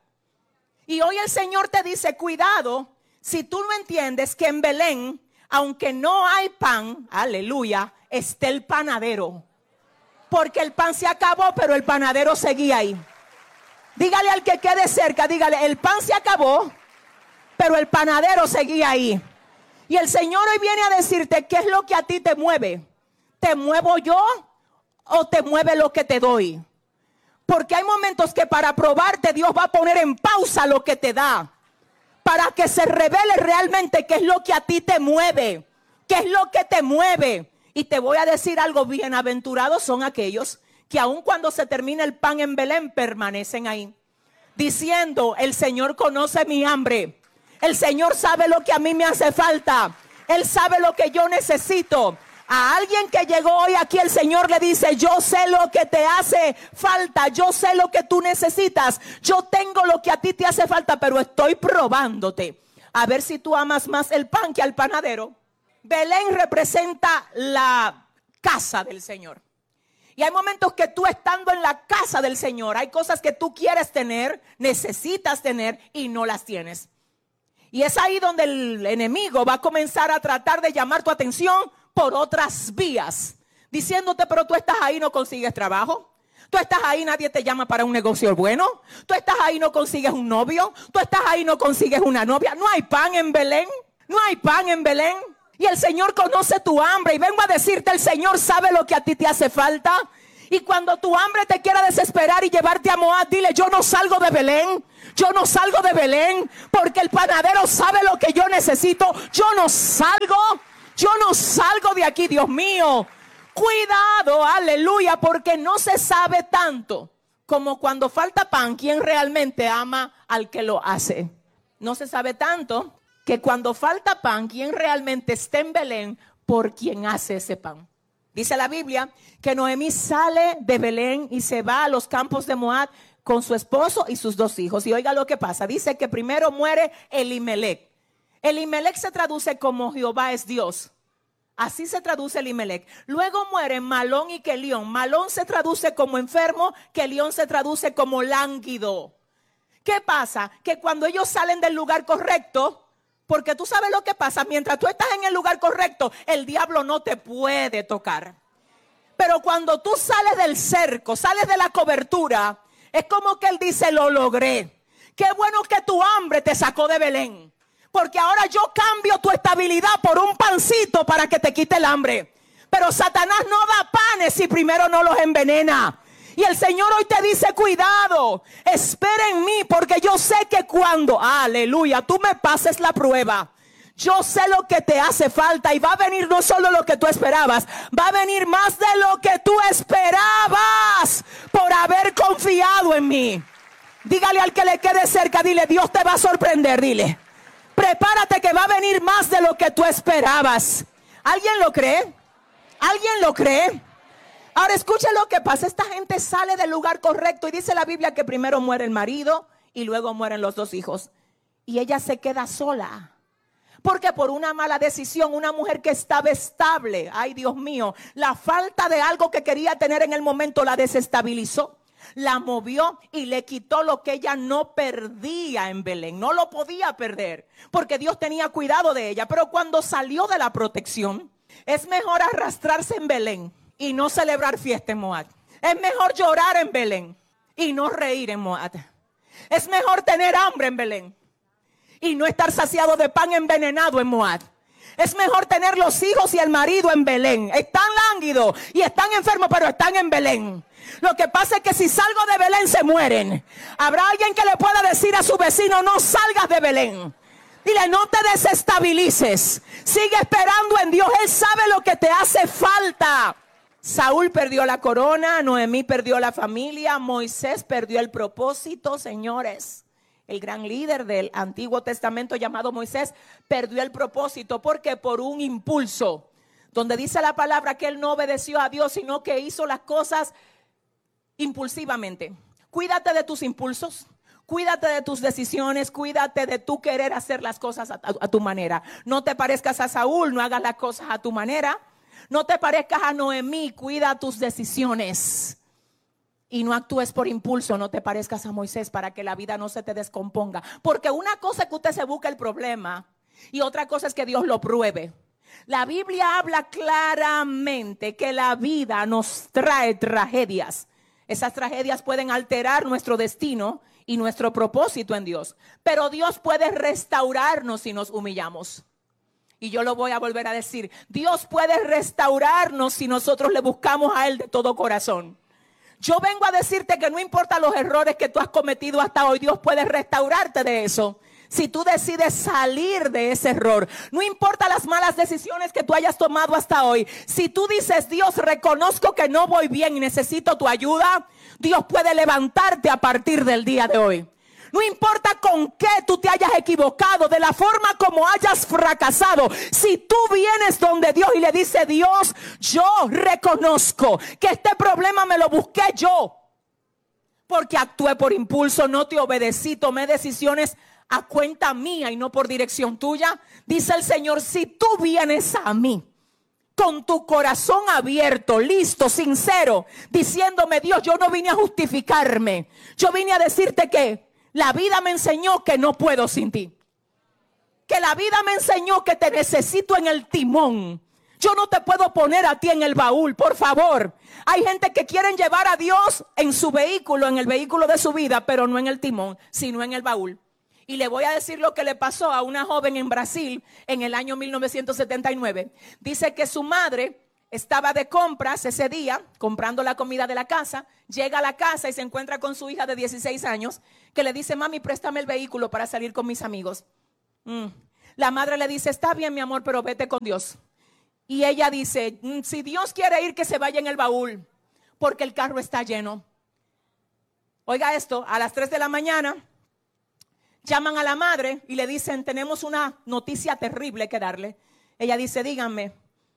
Y hoy el Señor te dice, cuidado, si tú no entiendes que en Belén, aunque no hay pan, aleluya, está el panadero. Porque el pan se acabó, pero el panadero seguía ahí. Dígale al que quede cerca, dígale, el pan se acabó, pero el panadero seguía ahí. Y el Señor hoy viene a decirte, ¿qué es lo que a ti te mueve? ¿Te muevo yo o te mueve lo que te doy? Porque hay momentos que para probarte Dios va a poner en pausa lo que te da, para que se revele realmente qué es lo que a ti te mueve, qué es lo que te mueve. Y te voy a decir algo, bienaventurados son aquellos que aun cuando se termina el pan en Belén permanecen ahí, diciendo, el Señor conoce mi hambre, el Señor sabe lo que a mí me hace falta, Él sabe lo que yo necesito. A alguien que llegó hoy aquí, el Señor le dice, yo sé lo que te hace falta, yo sé lo que tú necesitas, yo tengo lo que a ti te hace falta, pero estoy probándote a ver si tú amas más el pan que al panadero. Belén representa la casa del Señor. Y hay momentos que tú estando en la casa del Señor, hay cosas que tú quieres tener, necesitas tener y no las tienes. Y es ahí donde el enemigo va a comenzar a tratar de llamar tu atención por otras vías, diciéndote, pero tú estás ahí, no consigues trabajo. Tú estás ahí, nadie te llama para un negocio bueno. Tú estás ahí, no consigues un novio. Tú estás ahí, no consigues una novia. No hay pan en Belén. No hay pan en Belén. Y el Señor conoce tu hambre. Y vengo a decirte, el Señor sabe lo que a ti te hace falta. Y cuando tu hambre te quiera desesperar y llevarte a Moab, dile: yo no salgo de Belén, yo no salgo de Belén, porque el panadero sabe lo que yo necesito. Yo no salgo, yo no salgo de aquí, Dios mío. Cuidado, aleluya, porque no se sabe tanto como cuando falta pan, quién realmente ama al que lo hace. No se sabe tanto que cuando falta pan, quién realmente está en Belén por quien hace ese pan. Dice la Biblia que Noemí sale de Belén y se va a los campos de Moab con su esposo y sus dos hijos. Y oiga lo que pasa. Dice que primero muere Elimelec. Elimelec se traduce como Jehová es Dios. Así se traduce Elimelec. Luego mueren Malón y Kelión. Malón se traduce como enfermo, Kelión se traduce como lánguido. ¿Qué pasa? Que cuando ellos salen del lugar correcto, porque tú sabes lo que pasa, mientras tú estás en el lugar correcto, el diablo no te puede tocar. Pero cuando tú sales del cerco, sales de la cobertura, es como que él dice: lo logré. Qué bueno que tu hambre te sacó de Belén, porque ahora yo cambio tu estabilidad por un pancito para que te quite el hambre. Pero Satanás no da panes si primero no los envenena. Y el Señor hoy te dice: cuidado, espera en mí, porque yo sé que cuando, aleluya, tú me pases la prueba, yo sé lo que te hace falta. Y va a venir no solo lo que tú esperabas, va a venir más de lo que tú esperabas por haber confiado en mí. Dígale al que le quede cerca, dile: Dios te va a sorprender, dile: prepárate que va a venir más de lo que tú esperabas. ¿Alguien lo cree? ¿Alguien lo cree? Ahora escuche lo que pasa. Esta gente sale del lugar correcto y dice la Biblia que primero muere el marido y luego mueren los dos hijos. Y ella se queda sola. Porque por una mala decisión, una mujer que estaba estable, ay Dios mío, la falta de algo que quería tener en el momento la desestabilizó, la movió y le quitó lo que ella no perdía en Belén. No lo podía perder porque Dios tenía cuidado de ella. Pero cuando salió de la protección, es mejor arrastrarse en Belén y no celebrar fiesta en Moab. Es mejor llorar en Belén y no reír en Moab. Es mejor tener hambre en Belén y no estar saciado de pan envenenado en Moab. Es mejor tener los hijos y el marido en Belén. Están lánguidos y están enfermos, pero están en Belén. Lo que pasa es que si salgo de Belén se mueren. Habrá alguien que le pueda decir a su vecino: no salgas de Belén. Dile: no te desestabilices. Sigue esperando en Dios. Él sabe lo que te hace falta. Saúl perdió la corona, Noemí perdió la familia, Moisés perdió el propósito, señores. El gran líder del Antiguo Testamento llamado Moisés perdió el propósito. ¿Por qué? Por un impulso. Donde dice la palabra que él no obedeció a Dios, sino que hizo las cosas impulsivamente. Cuídate de tus impulsos. Cuídate de tus decisiones, cuídate de tu querer hacer las cosas a, a, a tu manera. No te parezcas a Saúl, no hagas las cosas a tu manera. No te parezcas a Noemí, cuida tus decisiones. Y no actúes por impulso, no te parezcas a Moisés para que la vida no se te descomponga. Porque una cosa es que usted se busque el problema y otra cosa es que Dios lo pruebe. La Biblia habla claramente que la vida nos trae tragedias. Esas tragedias pueden alterar nuestro destino y nuestro propósito en Dios. Pero Dios puede restaurarnos si nos humillamos. Y yo lo voy a volver a decir. Dios puede restaurarnos si nosotros le buscamos a Él de todo corazón. Yo vengo a decirte que no importa los errores que tú has cometido hasta hoy, Dios puede restaurarte de eso. Si tú decides salir de ese error, no importa las malas decisiones que tú hayas tomado hasta hoy. Si tú dices: Dios, reconozco que no voy bien y necesito tu ayuda, Dios puede levantarte a partir del día de hoy. No importa con qué tú te hayas equivocado, de la forma como hayas fracasado. Si tú vienes donde Dios y le dices: Dios, yo reconozco que este problema me lo busqué yo, porque actué por impulso, no te obedecí, tomé decisiones a cuenta mía y no por dirección tuya. Dice el Señor: si tú vienes a mí con tu corazón abierto, listo, sincero, diciéndome: Dios, yo no vine a justificarme, yo vine a decirte que la vida me enseñó que no puedo sin ti, que la vida me enseñó que te necesito en el timón. Yo no te puedo poner a ti en el baúl, por favor. Hay gente que quieren llevar a Dios en su vehículo, en el vehículo de su vida, pero no en el timón, sino en el baúl. Y le voy a decir lo que le pasó a una joven en Brasil en el año mil novecientos setenta y nueve. Dice que su madre estaba de compras ese día, comprando la comida de la casa. Llega a la casa y se encuentra con su hija de dieciséis años, que le dice: mami, préstame el vehículo para salir con mis amigos. Mm. La madre le dice: está bien, mi amor, pero vete con Dios. Y ella dice: mm, si Dios quiere ir, que se vaya en el baúl, porque el carro está lleno. Oiga esto, a las tres de la mañana llaman a la madre y le dicen: tenemos una noticia terrible que darle. Ella dice: díganme.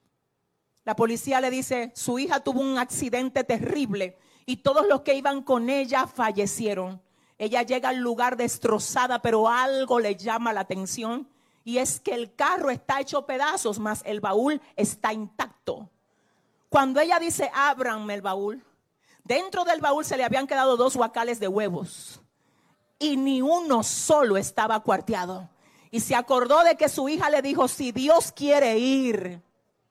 La policía le dice: su hija tuvo un accidente terrible y todos los que iban con ella fallecieron. Ella llega al lugar destrozada, pero algo le llama la atención, y es que el carro está hecho pedazos, mas el baúl está intacto. Cuando ella dice: ábranme el baúl, dentro del baúl se le habían quedado dos guacales de huevos y ni uno solo estaba cuarteado. Y se acordó de que su hija le dijo: si Dios quiere ir,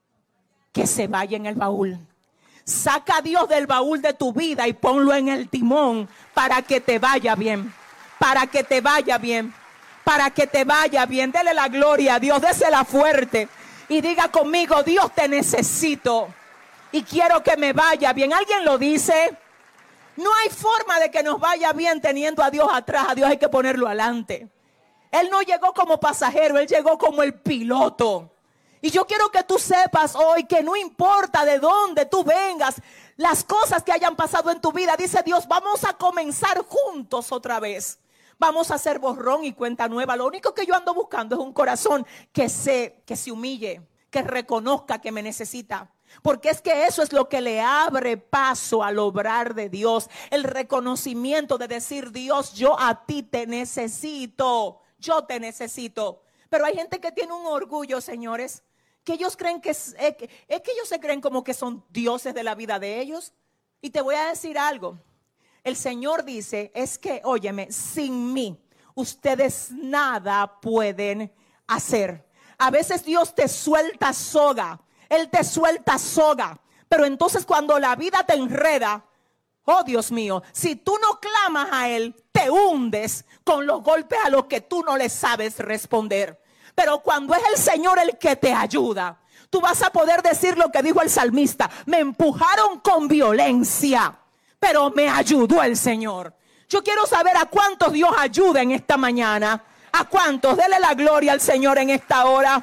que se vaya en el baúl. Saca a Dios del baúl de tu vida y ponlo en el timón para que te vaya bien. Para que te vaya bien. Para que te vaya bien. Dele la gloria a Dios, désela fuerte y diga conmigo: Dios, te necesito y quiero que me vaya bien. ¿Alguien lo dice? No hay forma de que nos vaya bien teniendo a Dios atrás. A Dios hay que ponerlo adelante. Él no llegó como pasajero, Él llegó como el piloto. Y yo quiero que tú sepas hoy que no importa de dónde tú vengas, las cosas que hayan pasado en tu vida, dice Dios: vamos a comenzar juntos otra vez. Vamos a hacer borrón y cuenta nueva. Lo único que yo ando buscando es un corazón que se, que se humille, que reconozca que me necesita. Porque es que eso es lo que le abre paso al obrar de Dios. El reconocimiento de decir: Dios, yo a ti te necesito. Yo te necesito. Pero hay gente que tiene un orgullo, señores, que ellos creen que es, es, es que ellos se creen como que son dioses de la vida de ellos. Y te voy a decir algo. El Señor dice, es que, óyeme, sin mí ustedes nada pueden hacer. A veces Dios te suelta soga. Él te suelta soga. Pero entonces cuando la vida te enreda, oh Dios mío, si tú no clamas a Él, te hundes con los golpes a los que tú no le sabes responder. Pero cuando es el Señor el que te ayuda, tú vas a poder decir lo que dijo el salmista: me empujaron con violencia, pero me ayudó el Señor. Yo quiero saber a cuántos Dios ayuda en esta mañana. A cuántos, dele la gloria al Señor en esta hora.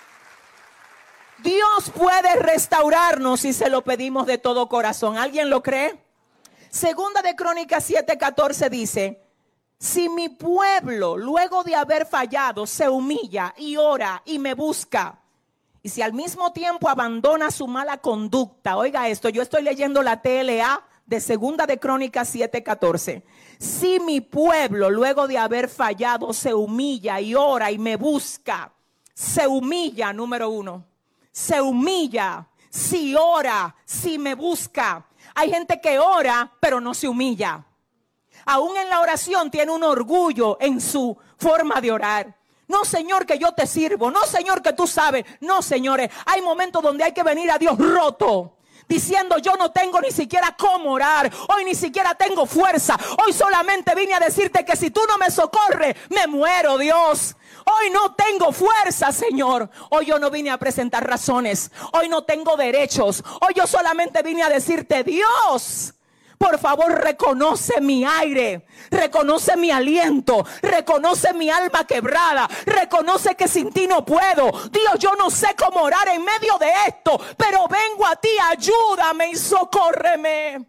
Dios puede restaurarnos si se lo pedimos de todo corazón. ¿Alguien lo cree? Segunda de Crónicas siete catorce dice: si mi pueblo, luego de haber fallado, se humilla y ora y me busca, y si al mismo tiempo abandona su mala conducta, oiga esto, yo estoy leyendo la T L A de Segunda de Crónicas siete catorce. Si mi pueblo, luego de haber fallado, se humilla y ora y me busca, se humilla, número uno, se humilla, si ora, si me busca. Hay gente que ora, pero no se humilla. Aún en la oración tiene un orgullo en su forma de orar. No, Señor, que yo te sirvo. No, Señor, que tú sabes. No, señores, hay momentos donde hay que venir a Dios roto, diciendo: yo no tengo ni siquiera cómo orar. Hoy ni siquiera tengo fuerza. Hoy solamente vine a decirte que si tú no me socorres, me muero, Dios. Hoy no tengo fuerza, Señor. Hoy yo no vine a presentar razones. Hoy no tengo derechos. Hoy yo solamente vine a decirte: Dios, por favor, reconoce mi aire, reconoce mi aliento, reconoce mi alma quebrada, reconoce que sin ti no puedo. Dios, yo no sé cómo orar en medio de esto, pero vengo a ti, ayúdame y socórreme.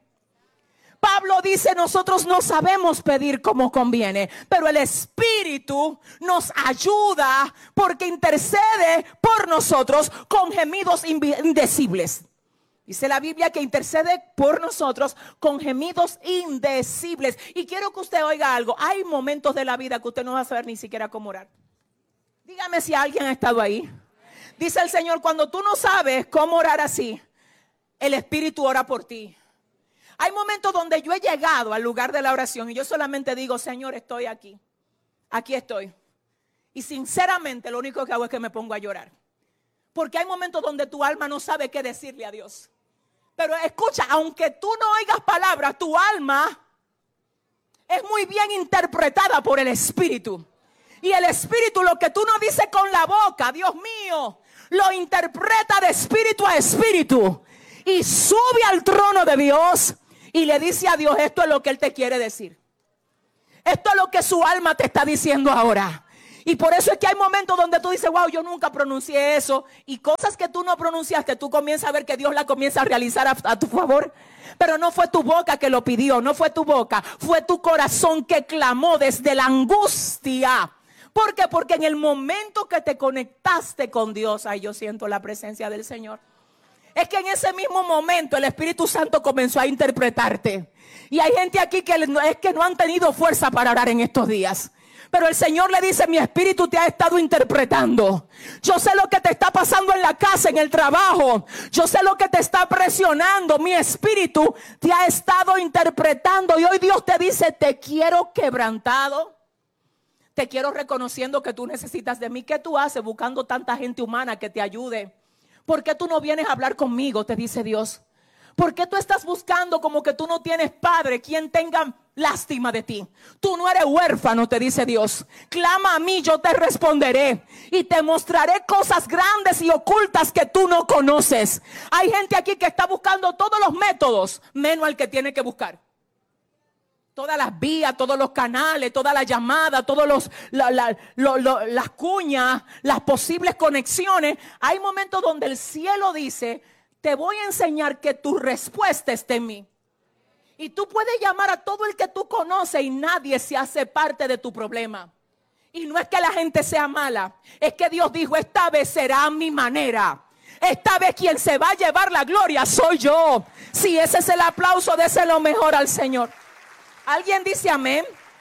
Pablo dice: nosotros no sabemos pedir como conviene, pero el Espíritu nos ayuda porque intercede por nosotros con gemidos indecibles. Dice la Biblia que intercede por nosotros con gemidos indecibles. Y quiero que usted oiga algo. Hay momentos de la vida que usted no va a saber ni siquiera cómo orar. Dígame si alguien ha estado ahí. Dice el Señor: cuando tú no sabes cómo orar así, el Espíritu ora por ti. Hay momentos donde yo he llegado al lugar de la oración y yo solamente digo: Señor, estoy aquí. Aquí estoy. Y sinceramente lo único que hago es que me pongo a llorar. Porque hay momentos donde tu alma no sabe qué decirle a Dios. Pero escucha, aunque tú no oigas palabras, tu alma es muy bien interpretada por el Espíritu. Y el Espíritu, lo que tú no dices con la boca, Dios mío, lo interpreta de espíritu a espíritu y sube al trono de Dios y le dice a Dios, esto es lo que Él te quiere decir. Esto es lo que su alma te está diciendo ahora. Y por eso es que hay momentos donde tú dices, wow, yo nunca pronuncié eso. Y cosas que tú no pronunciaste, tú comienzas a ver que Dios la comienza a realizar a, a tu favor. Pero no fue tu boca que lo pidió, no fue tu boca, fue tu corazón que clamó desde la angustia. ¿Por qué? Porque en el momento que te conectaste con Dios, ay, yo siento la presencia del Señor. Es que en ese mismo momento el Espíritu Santo comenzó a interpretarte. Y hay gente aquí que es que no han tenido fuerza para orar en estos días. Pero el Señor le dice, mi espíritu te ha estado interpretando. Yo sé lo que te está pasando en la casa, en el trabajo. Yo sé lo que te está presionando. Mi espíritu te ha estado interpretando. Y hoy Dios te dice, te quiero quebrantado. Te quiero reconociendo que tú necesitas de mí. ¿Qué tú haces buscando tanta gente humana que te ayude? ¿Por qué tú no vienes a hablar conmigo? Te dice Dios. ¿Por qué tú estás buscando como que tú no tienes padre quien tenga lástima de ti? Tú no eres huérfano, te dice Dios. Clama a mí, yo te responderé y te mostraré cosas grandes y ocultas que tú no conoces. Hay gente aquí que está buscando todos los métodos, menos el que tiene que buscar. Todas las vías, todos los canales, todas las llamadas, todos los la, la, lo, lo, las cuñas, las posibles conexiones. Hay momentos donde el cielo dice, te voy a enseñar que tu respuesta está en mí. Y tú puedes llamar a todo el que tú conoces y nadie se hace parte de tu problema. Y no es que la gente sea mala, es que Dios dijo, esta vez será a mi manera. Esta vez quien se va a llevar la gloria soy yo. Si ese es el aplauso, déselo mejor al Señor. ¿Alguien dice amén?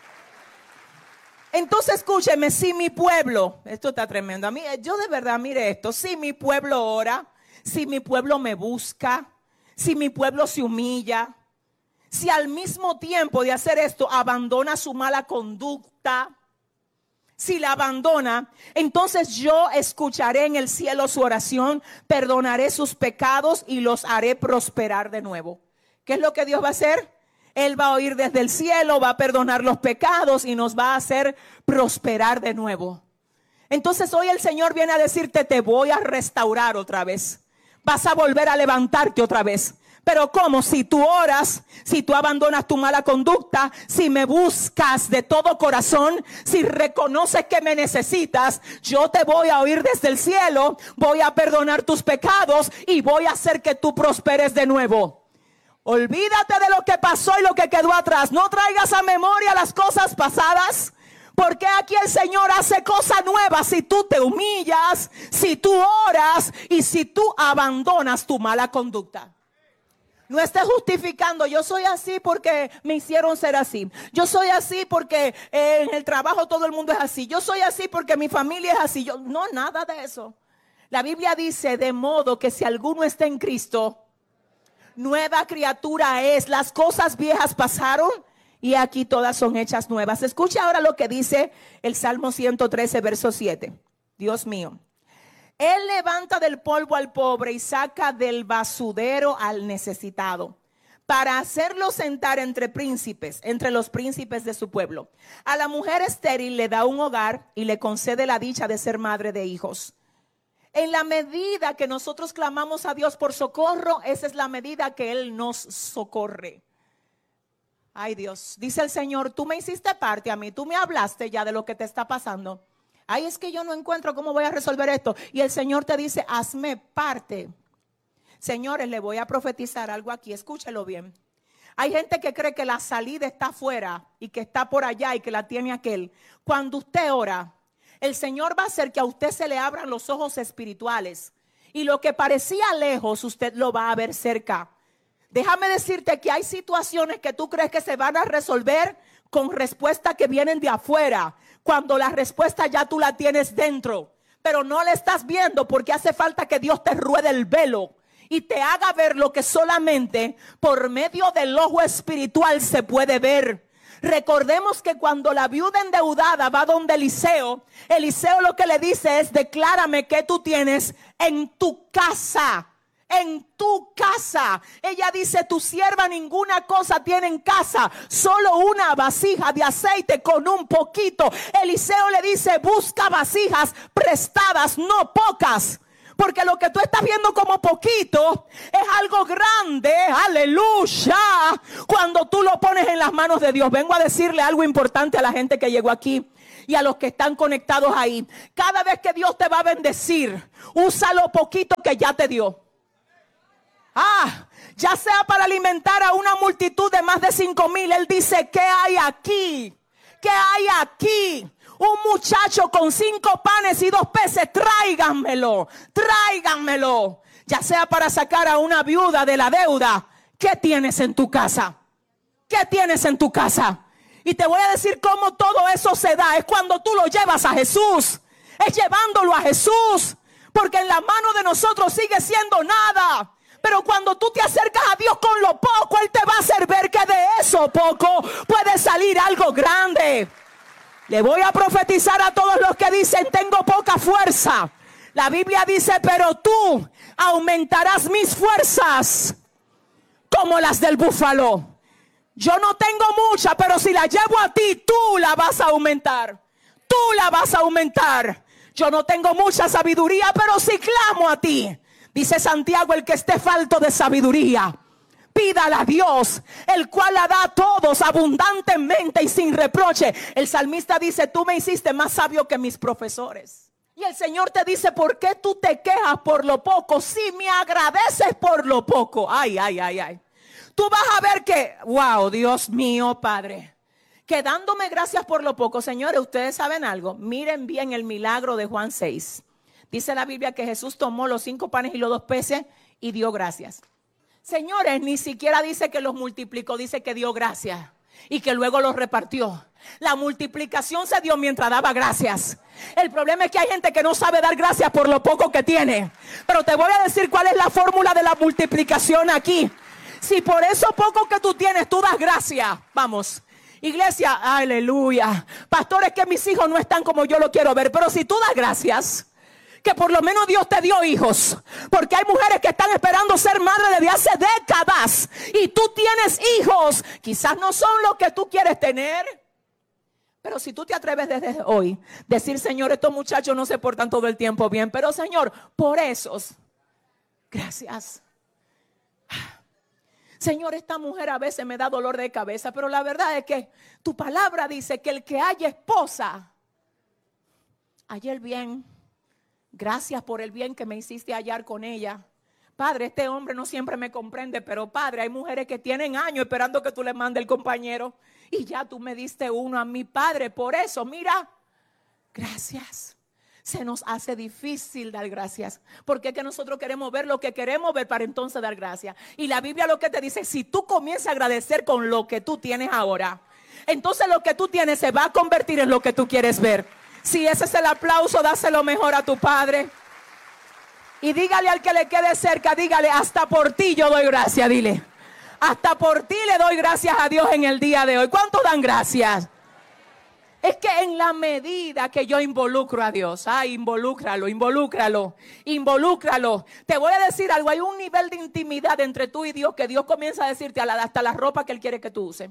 Entonces escúcheme, si mi pueblo, esto está tremendo, a mí, yo de verdad mire esto, si mi pueblo ora, si mi pueblo me busca, si mi pueblo se humilla, si al mismo tiempo de hacer esto abandona su mala conducta, si la abandona, entonces yo escucharé en el cielo su oración, perdonaré sus pecados y los haré prosperar de nuevo. ¿Qué es lo que Dios va a hacer? Él va a oír desde el cielo, va a perdonar los pecados y nos va a hacer prosperar de nuevo. Entonces hoy el Señor viene a decirte, te voy a restaurar otra vez. Vas a volver a levantarte otra vez. Pero ¿cómo? Si tú oras, si tú abandonas tu mala conducta, si me buscas de todo corazón, si reconoces que me necesitas, yo te voy a oír desde el cielo, voy a perdonar tus pecados y voy a hacer que tú prosperes de nuevo. Olvídate de lo que pasó y lo que quedó atrás. No traigas a memoria las cosas pasadas. Porque aquí el Señor hace cosas nuevas si tú te humillas, si tú oras y si tú abandonas tu mala conducta. No estés justificando, yo soy así porque me hicieron ser así. Yo soy así porque eh, en el trabajo todo el mundo es así. Yo soy así porque mi familia es así. Yo, no, nada de eso. La Biblia dice, de modo que si alguno está en Cristo, nueva criatura es. Las cosas viejas pasaron y aquí todas son hechas nuevas. Escucha ahora lo que dice el Salmo ciento trece, verso siete. Dios mío. Él levanta del polvo al pobre y saca del basurero al necesitado, para hacerlo sentar entre príncipes, entre los príncipes de su pueblo. A la mujer estéril le da un hogar y le concede la dicha de ser madre de hijos. En la medida que nosotros clamamos a Dios por socorro, esa es la medida que Él nos socorre. Ay Dios, dice el Señor, tú me hiciste parte a mí, tú me hablaste ya de lo que te está pasando. Ay, es que yo no encuentro cómo voy a resolver esto. Y el Señor te dice, hazme parte. Señores, le voy a profetizar algo aquí, escúchelo bien. Hay gente que cree que la salida está afuera y que está por allá y que la tiene aquel. Cuando usted ora, el Señor va a hacer que a usted se le abran los ojos espirituales. Y lo que parecía lejos, usted lo va a ver cerca. Déjame decirte que hay situaciones que tú crees que se van a resolver con respuestas que vienen de afuera, cuando la respuesta ya tú la tienes dentro, pero no la estás viendo porque hace falta que Dios te ruede el velo y te haga ver lo que solamente por medio del ojo espiritual se puede ver. Recordemos que cuando la viuda endeudada va donde Eliseo, Eliseo lo que le dice es, declárame qué tú tienes en tu casa. En tu casa. Ella dice, tu sierva ninguna cosa tiene en casa, solo una vasija de aceite con un poquito. Eliseo le dice, busca vasijas prestadas, no pocas, Porque lo que tú estás viendo como poquito es algo grande, aleluya, cuando tú lo pones en las manos de Dios. Vengo a decirle algo importante a la gente que llegó aquí y a los que están conectados ahí. Cada vez que Dios te va a bendecir, usa lo poquito que ya te dio. Ah, ya sea para alimentar a una multitud de más de cinco mil. Él dice, ¿qué hay aquí? ¿Qué hay aquí? Un muchacho con cinco panes y dos peces, tráiganmelo, tráiganmelo. Ya sea para sacar a una viuda de la deuda. ¿Qué tienes en tu casa? ¿Qué tienes en tu casa? Y te voy a decir cómo todo eso se da. Es cuando tú lo llevas a Jesús. Es llevándolo a Jesús. Porque en la mano de nosotros sigue siendo nada. Pero cuando tú te acercas a Dios con lo poco, Él te va a hacer ver que de eso poco puede salir algo grande. Le voy a profetizar a todos los que dicen, tengo poca fuerza. La Biblia dice, pero tú aumentarás mis fuerzas como las del búfalo. Yo no tengo mucha, pero si la llevo a ti, tú la vas a aumentar. Tú la vas a aumentar. Yo no tengo mucha sabiduría, pero si clamo a ti, dice Santiago, el que esté falto de sabiduría, pídala a Dios, el cual la da a todos abundantemente y sin reproche. El salmista dice, tú me hiciste más sabio que mis profesores. Y el Señor te dice, ¿por qué tú te quejas por lo poco si me agradeces por lo poco? Ay, ay, ay, ay. Tú vas a ver que, wow, Dios mío, Padre, que dándome gracias por lo poco. Señores, ustedes saben algo, miren bien el milagro de Juan seis. Dice la Biblia que Jesús tomó los cinco panes y los dos peces y dio gracias. Señores, ni siquiera dice que los multiplicó, dice que dio gracias y que luego los repartió. La multiplicación se dio mientras daba gracias. El problema es que hay gente que no sabe dar gracias por lo poco que tiene. Pero te voy a decir cuál es la fórmula de la multiplicación aquí. Si por eso poco que tú tienes, tú das gracias. Vamos, iglesia, aleluya. Pastores, que mis hijos no están como yo lo quiero ver. Pero si tú das gracias, que por lo menos Dios te dio hijos. Porque hay mujeres que están esperando ser madre desde hace décadas. Y tú tienes hijos. Quizás no son lo que tú quieres tener. Pero si tú te atreves desde hoy, decir, Señor, estos muchachos no se portan todo el tiempo bien. Pero Señor, por esos, gracias. Señor, esta mujer a veces me da dolor de cabeza. Pero la verdad es que tu palabra dice que el que haya esposa, haya el bien. Gracias por el bien que me hiciste hallar con ella. Padre, este hombre no siempre me comprende, pero Padre, hay mujeres que tienen años esperando que tú le mandes el compañero. Y ya tú me diste uno a mi Padre. Por eso, mira, gracias. Se nos hace difícil dar gracias. Porque es que nosotros queremos ver lo que queremos ver para entonces dar gracias. Y la Biblia lo que te dice, si tú comienzas a agradecer con lo que tú tienes ahora, entonces lo que tú tienes se va a convertir en lo que tú quieres ver. Si ese es el aplauso, dáselo mejor a tu Padre. Y dígale al que le quede cerca, dígale, hasta por ti yo doy gracias, dile. Hasta por ti le doy gracias a Dios en el día de hoy. ¿Cuántos dan gracias? Es que en la medida que yo involucro a Dios, ay, involúcralo, involúcralo, involúcralo. Te voy a decir algo, hay un nivel de intimidad entre tú y Dios que Dios comienza a decirte hasta la ropa que Él quiere que tú uses.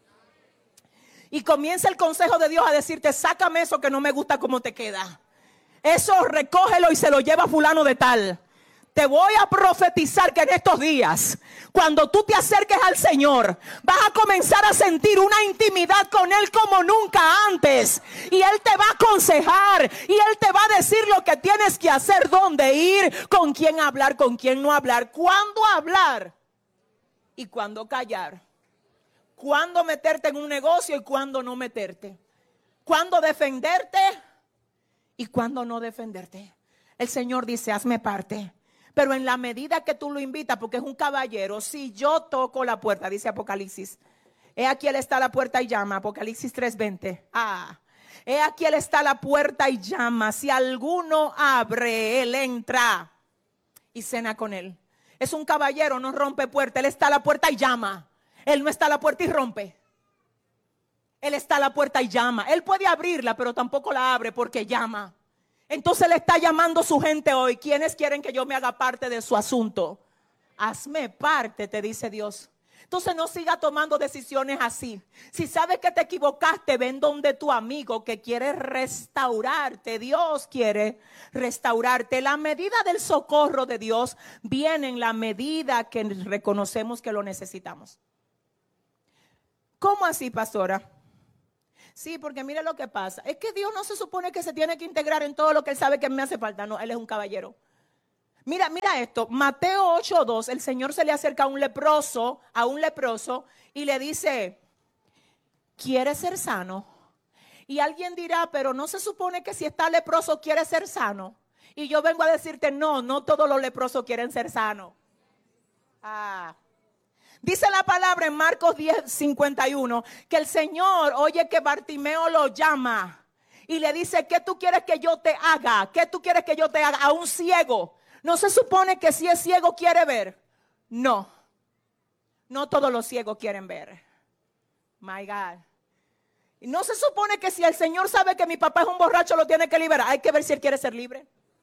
Y comienza el consejo de Dios a decirte, sácame eso que no me gusta cómo te queda. Eso recógelo y se lo lleva fulano de tal. Te voy a profetizar que en estos días, cuando tú te acerques al Señor, vas a comenzar a sentir una intimidad con Él como nunca antes. Y Él te va a aconsejar y Él te va a decir lo que tienes que hacer, dónde ir, con quién hablar, con quién no hablar, cuándo hablar y cuándo callar. Cuándo meterte en un negocio y cuándo no meterte. Cuándo defenderte y cuándo no defenderte. El Señor dice, hazme parte. Pero en la medida que tú lo invitas, porque es un caballero, si yo toco la puerta, dice Apocalipsis. He aquí Él está a la puerta y llama, Apocalipsis tres veinte. Ah, he aquí Él está a la puerta y llama. Si alguno abre, Él entra y cena con Él. Es un caballero, no rompe puerta. Él está a la puerta y llama. Él no está a la puerta y rompe. Él está a la puerta y llama. Él puede abrirla, pero tampoco la abre porque llama. Entonces le está llamando a su gente hoy. ¿Quiénes quieren que yo me haga parte de su asunto? Hazme parte, te dice Dios. Entonces no siga tomando decisiones así. Si sabes que te equivocaste, ven donde tu amigo que quiere restaurarte. Dios quiere restaurarte. La medida del socorro de Dios viene en la medida que reconocemos que lo necesitamos. ¿Cómo así, pastora? Sí, porque mire lo que pasa. Es que Dios no se supone que se tiene que integrar en todo lo que Él sabe que me hace falta. No, Él es un caballero. Mira, mira esto, Mateo ocho dos, el Señor se le acerca a un leproso, a un leproso y le dice, ¿quieres ser sano? Y alguien dirá, pero no se supone que si está leproso quiere ser sano. Y yo vengo a decirte, no, no todos los leprosos quieren ser sanos. Ah. Dice la palabra en Marcos diez cincuenta y uno que el Señor oye que Bartimeo lo llama y le dice, ¿qué tú quieres que yo te haga? ¿Qué tú quieres que yo te haga? A un ciego. ¿No se supone que si es ciego quiere ver? No. No todos los ciegos quieren ver. My God. Y no se supone que si el Señor sabe que mi papá es un borracho lo tiene que liberar. Hay que ver si él quiere ser libre.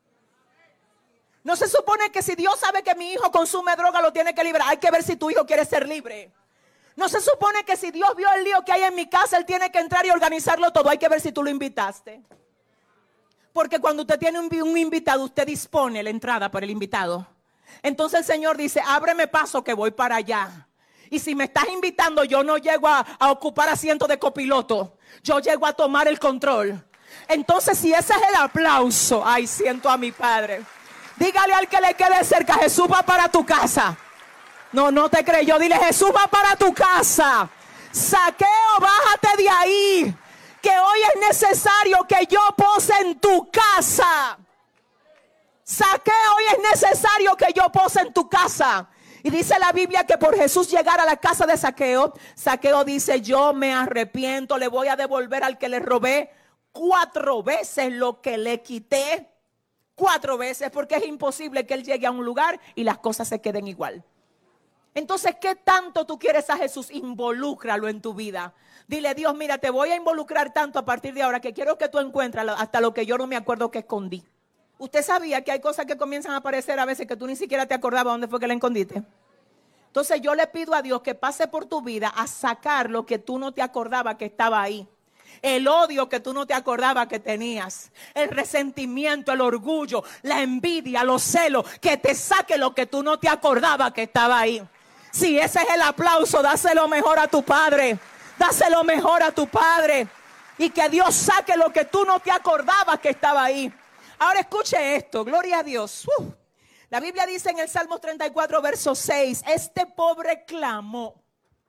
No se supone que si Dios sabe que mi hijo consume droga lo tiene que liberar. Hay que ver si tu hijo quiere ser libre. No se supone que si Dios vio el lío que hay en mi casa, Él tiene que entrar y organizarlo todo. Hay que ver si tú lo invitaste. Porque cuando usted tiene un, un invitado, usted dispone la entrada para el invitado. Entonces el Señor dice, ábreme paso que voy para allá. Y si me estás invitando, yo no llego a, a ocupar asiento de copiloto. Yo llego a tomar el control. Entonces si ese es el aplauso, ay, siento a mi Padre. Dígale al que le quede cerca, Jesús va para tu casa. No, no te creyó. Dile, Jesús va para tu casa. Zaqueo, bájate de ahí. Que hoy es necesario que yo pose en tu casa. Zaqueo, hoy es necesario que yo pose en tu casa. Y dice la Biblia que por Jesús llegar a la casa de Zaqueo, Zaqueo dice, yo me arrepiento, le voy a devolver al que le robé cuatro veces lo que le quité. Cuatro veces, porque es imposible que él llegue a un lugar y las cosas se queden igual. Entonces, ¿qué tanto tú quieres a Jesús? Involúcralo en tu vida. Dile, Dios, mira, te voy a involucrar tanto a partir de ahora que quiero que tú encuentres hasta lo que yo no me acuerdo que escondí. ¿Usted sabía que hay cosas que comienzan a aparecer a veces que tú ni siquiera te acordabas dónde fue que la escondiste? Entonces yo le pido a Dios que pase por tu vida a sacar lo que tú no te acordabas que estaba ahí. El odio que tú no te acordabas que tenías, el resentimiento, el orgullo, la envidia, los celos, que te saque lo que tú no te acordabas que estaba ahí. Si ese es el aplauso, dáselo mejor a tu Padre, dáselo mejor a tu Padre y que Dios saque lo que tú no te acordabas que estaba ahí. Ahora escuche esto, gloria a Dios. Uh, la Biblia dice en el Salmo treinta y cuatro verso seis, este pobre clamó.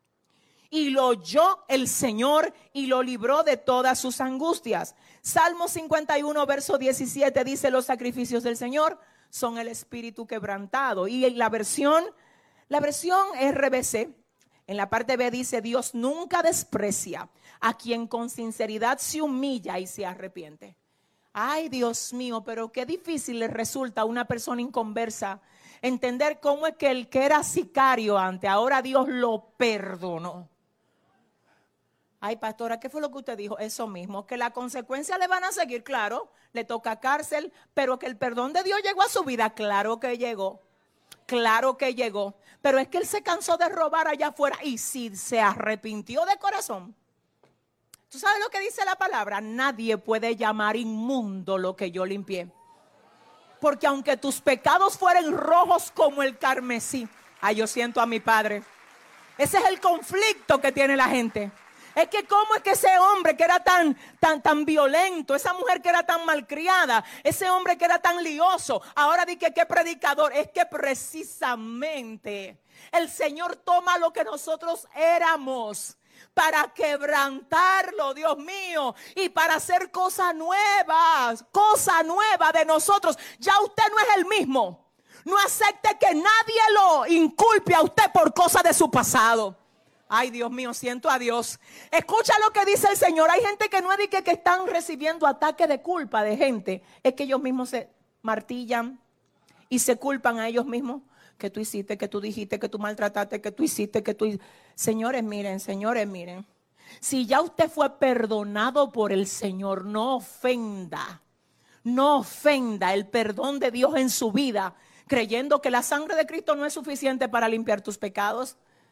Y lo oyó el Señor y lo libró de todas sus angustias. Salmo cincuenta y uno, verso diecisiete dice, los sacrificios del Señor son el espíritu quebrantado. Y en la versión, la versión R B C, en la parte B dice, Dios nunca desprecia a quien con sinceridad se humilla y se arrepiente. Ay, Dios mío, pero qué difícil le resulta a una persona inconversa entender cómo es que el que era sicario antes, ahora Dios lo perdonó. Ay, pastora, ¿qué fue lo que usted dijo? Eso mismo, que las consecuencias le van a seguir, claro, le toca cárcel, pero que el perdón de Dios llegó a su vida, claro que llegó, claro que llegó, pero es que él se cansó de robar allá afuera y si se arrepintió de corazón. ¿Tú sabes lo que dice la palabra? Nadie puede llamar inmundo lo que yo limpié. Porque aunque tus pecados fueren rojos como el carmesí, ay, yo siento a mi Padre. Ese es el conflicto que tiene la gente. Es que cómo es que ese hombre que era tan, tan, tan violento, esa mujer que era tan malcriada, ese hombre que era tan lioso, ahora di que qué predicador. Es que precisamente el Señor toma lo que nosotros éramos para quebrantarlo, Dios mío, y para hacer cosas nuevas, cosa nueva de nosotros. Ya usted no es el mismo. No acepte que nadie lo inculpe a usted por cosas de su pasado. Ay, Dios mío, siento a Dios. Escucha lo que dice el Señor. Hay gente que no es de que, que están recibiendo ataques de culpa de gente. Es que ellos mismos se martillan y se culpan a ellos mismos. Que tú hiciste, que tú dijiste, que tú maltrataste, que tú hiciste, que tú... Señores, miren, señores, miren. Si ya usted fue perdonado por el Señor, no ofenda. No ofenda el perdón de Dios en su vida, creyendo que la sangre de Cristo no es suficiente para limpiar tus pecados.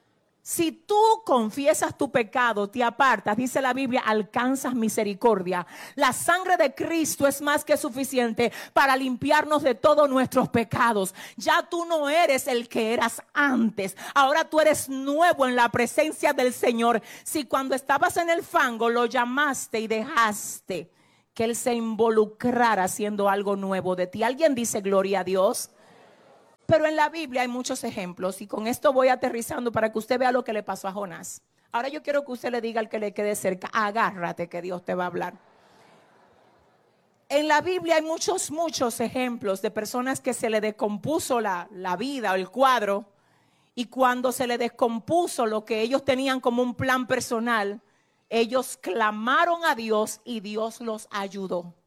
Si tú confiesas tu pecado, te apartas, dice la Biblia, alcanzas misericordia. La sangre de Cristo es más que suficiente para limpiarnos de todos nuestros pecados. Ya tú no eres el que eras antes. Ahora tú eres nuevo en la presencia del Señor. Si cuando estabas en el fango lo llamaste y dejaste que Él se involucrara haciendo algo nuevo de ti. ¿Alguien dice gloria a Dios? Pero en la Biblia hay muchos ejemplos y con esto voy aterrizando para que usted vea lo que le pasó a Jonás. Ahora yo quiero que usted le diga al que le quede cerca, agárrate que Dios te va a hablar. En la Biblia hay muchos, muchos ejemplos de personas que se le descompuso la, la vida o el cuadro, y cuando se le descompuso lo que ellos tenían como un plan personal, ellos clamaron a Dios y Dios los ayudó.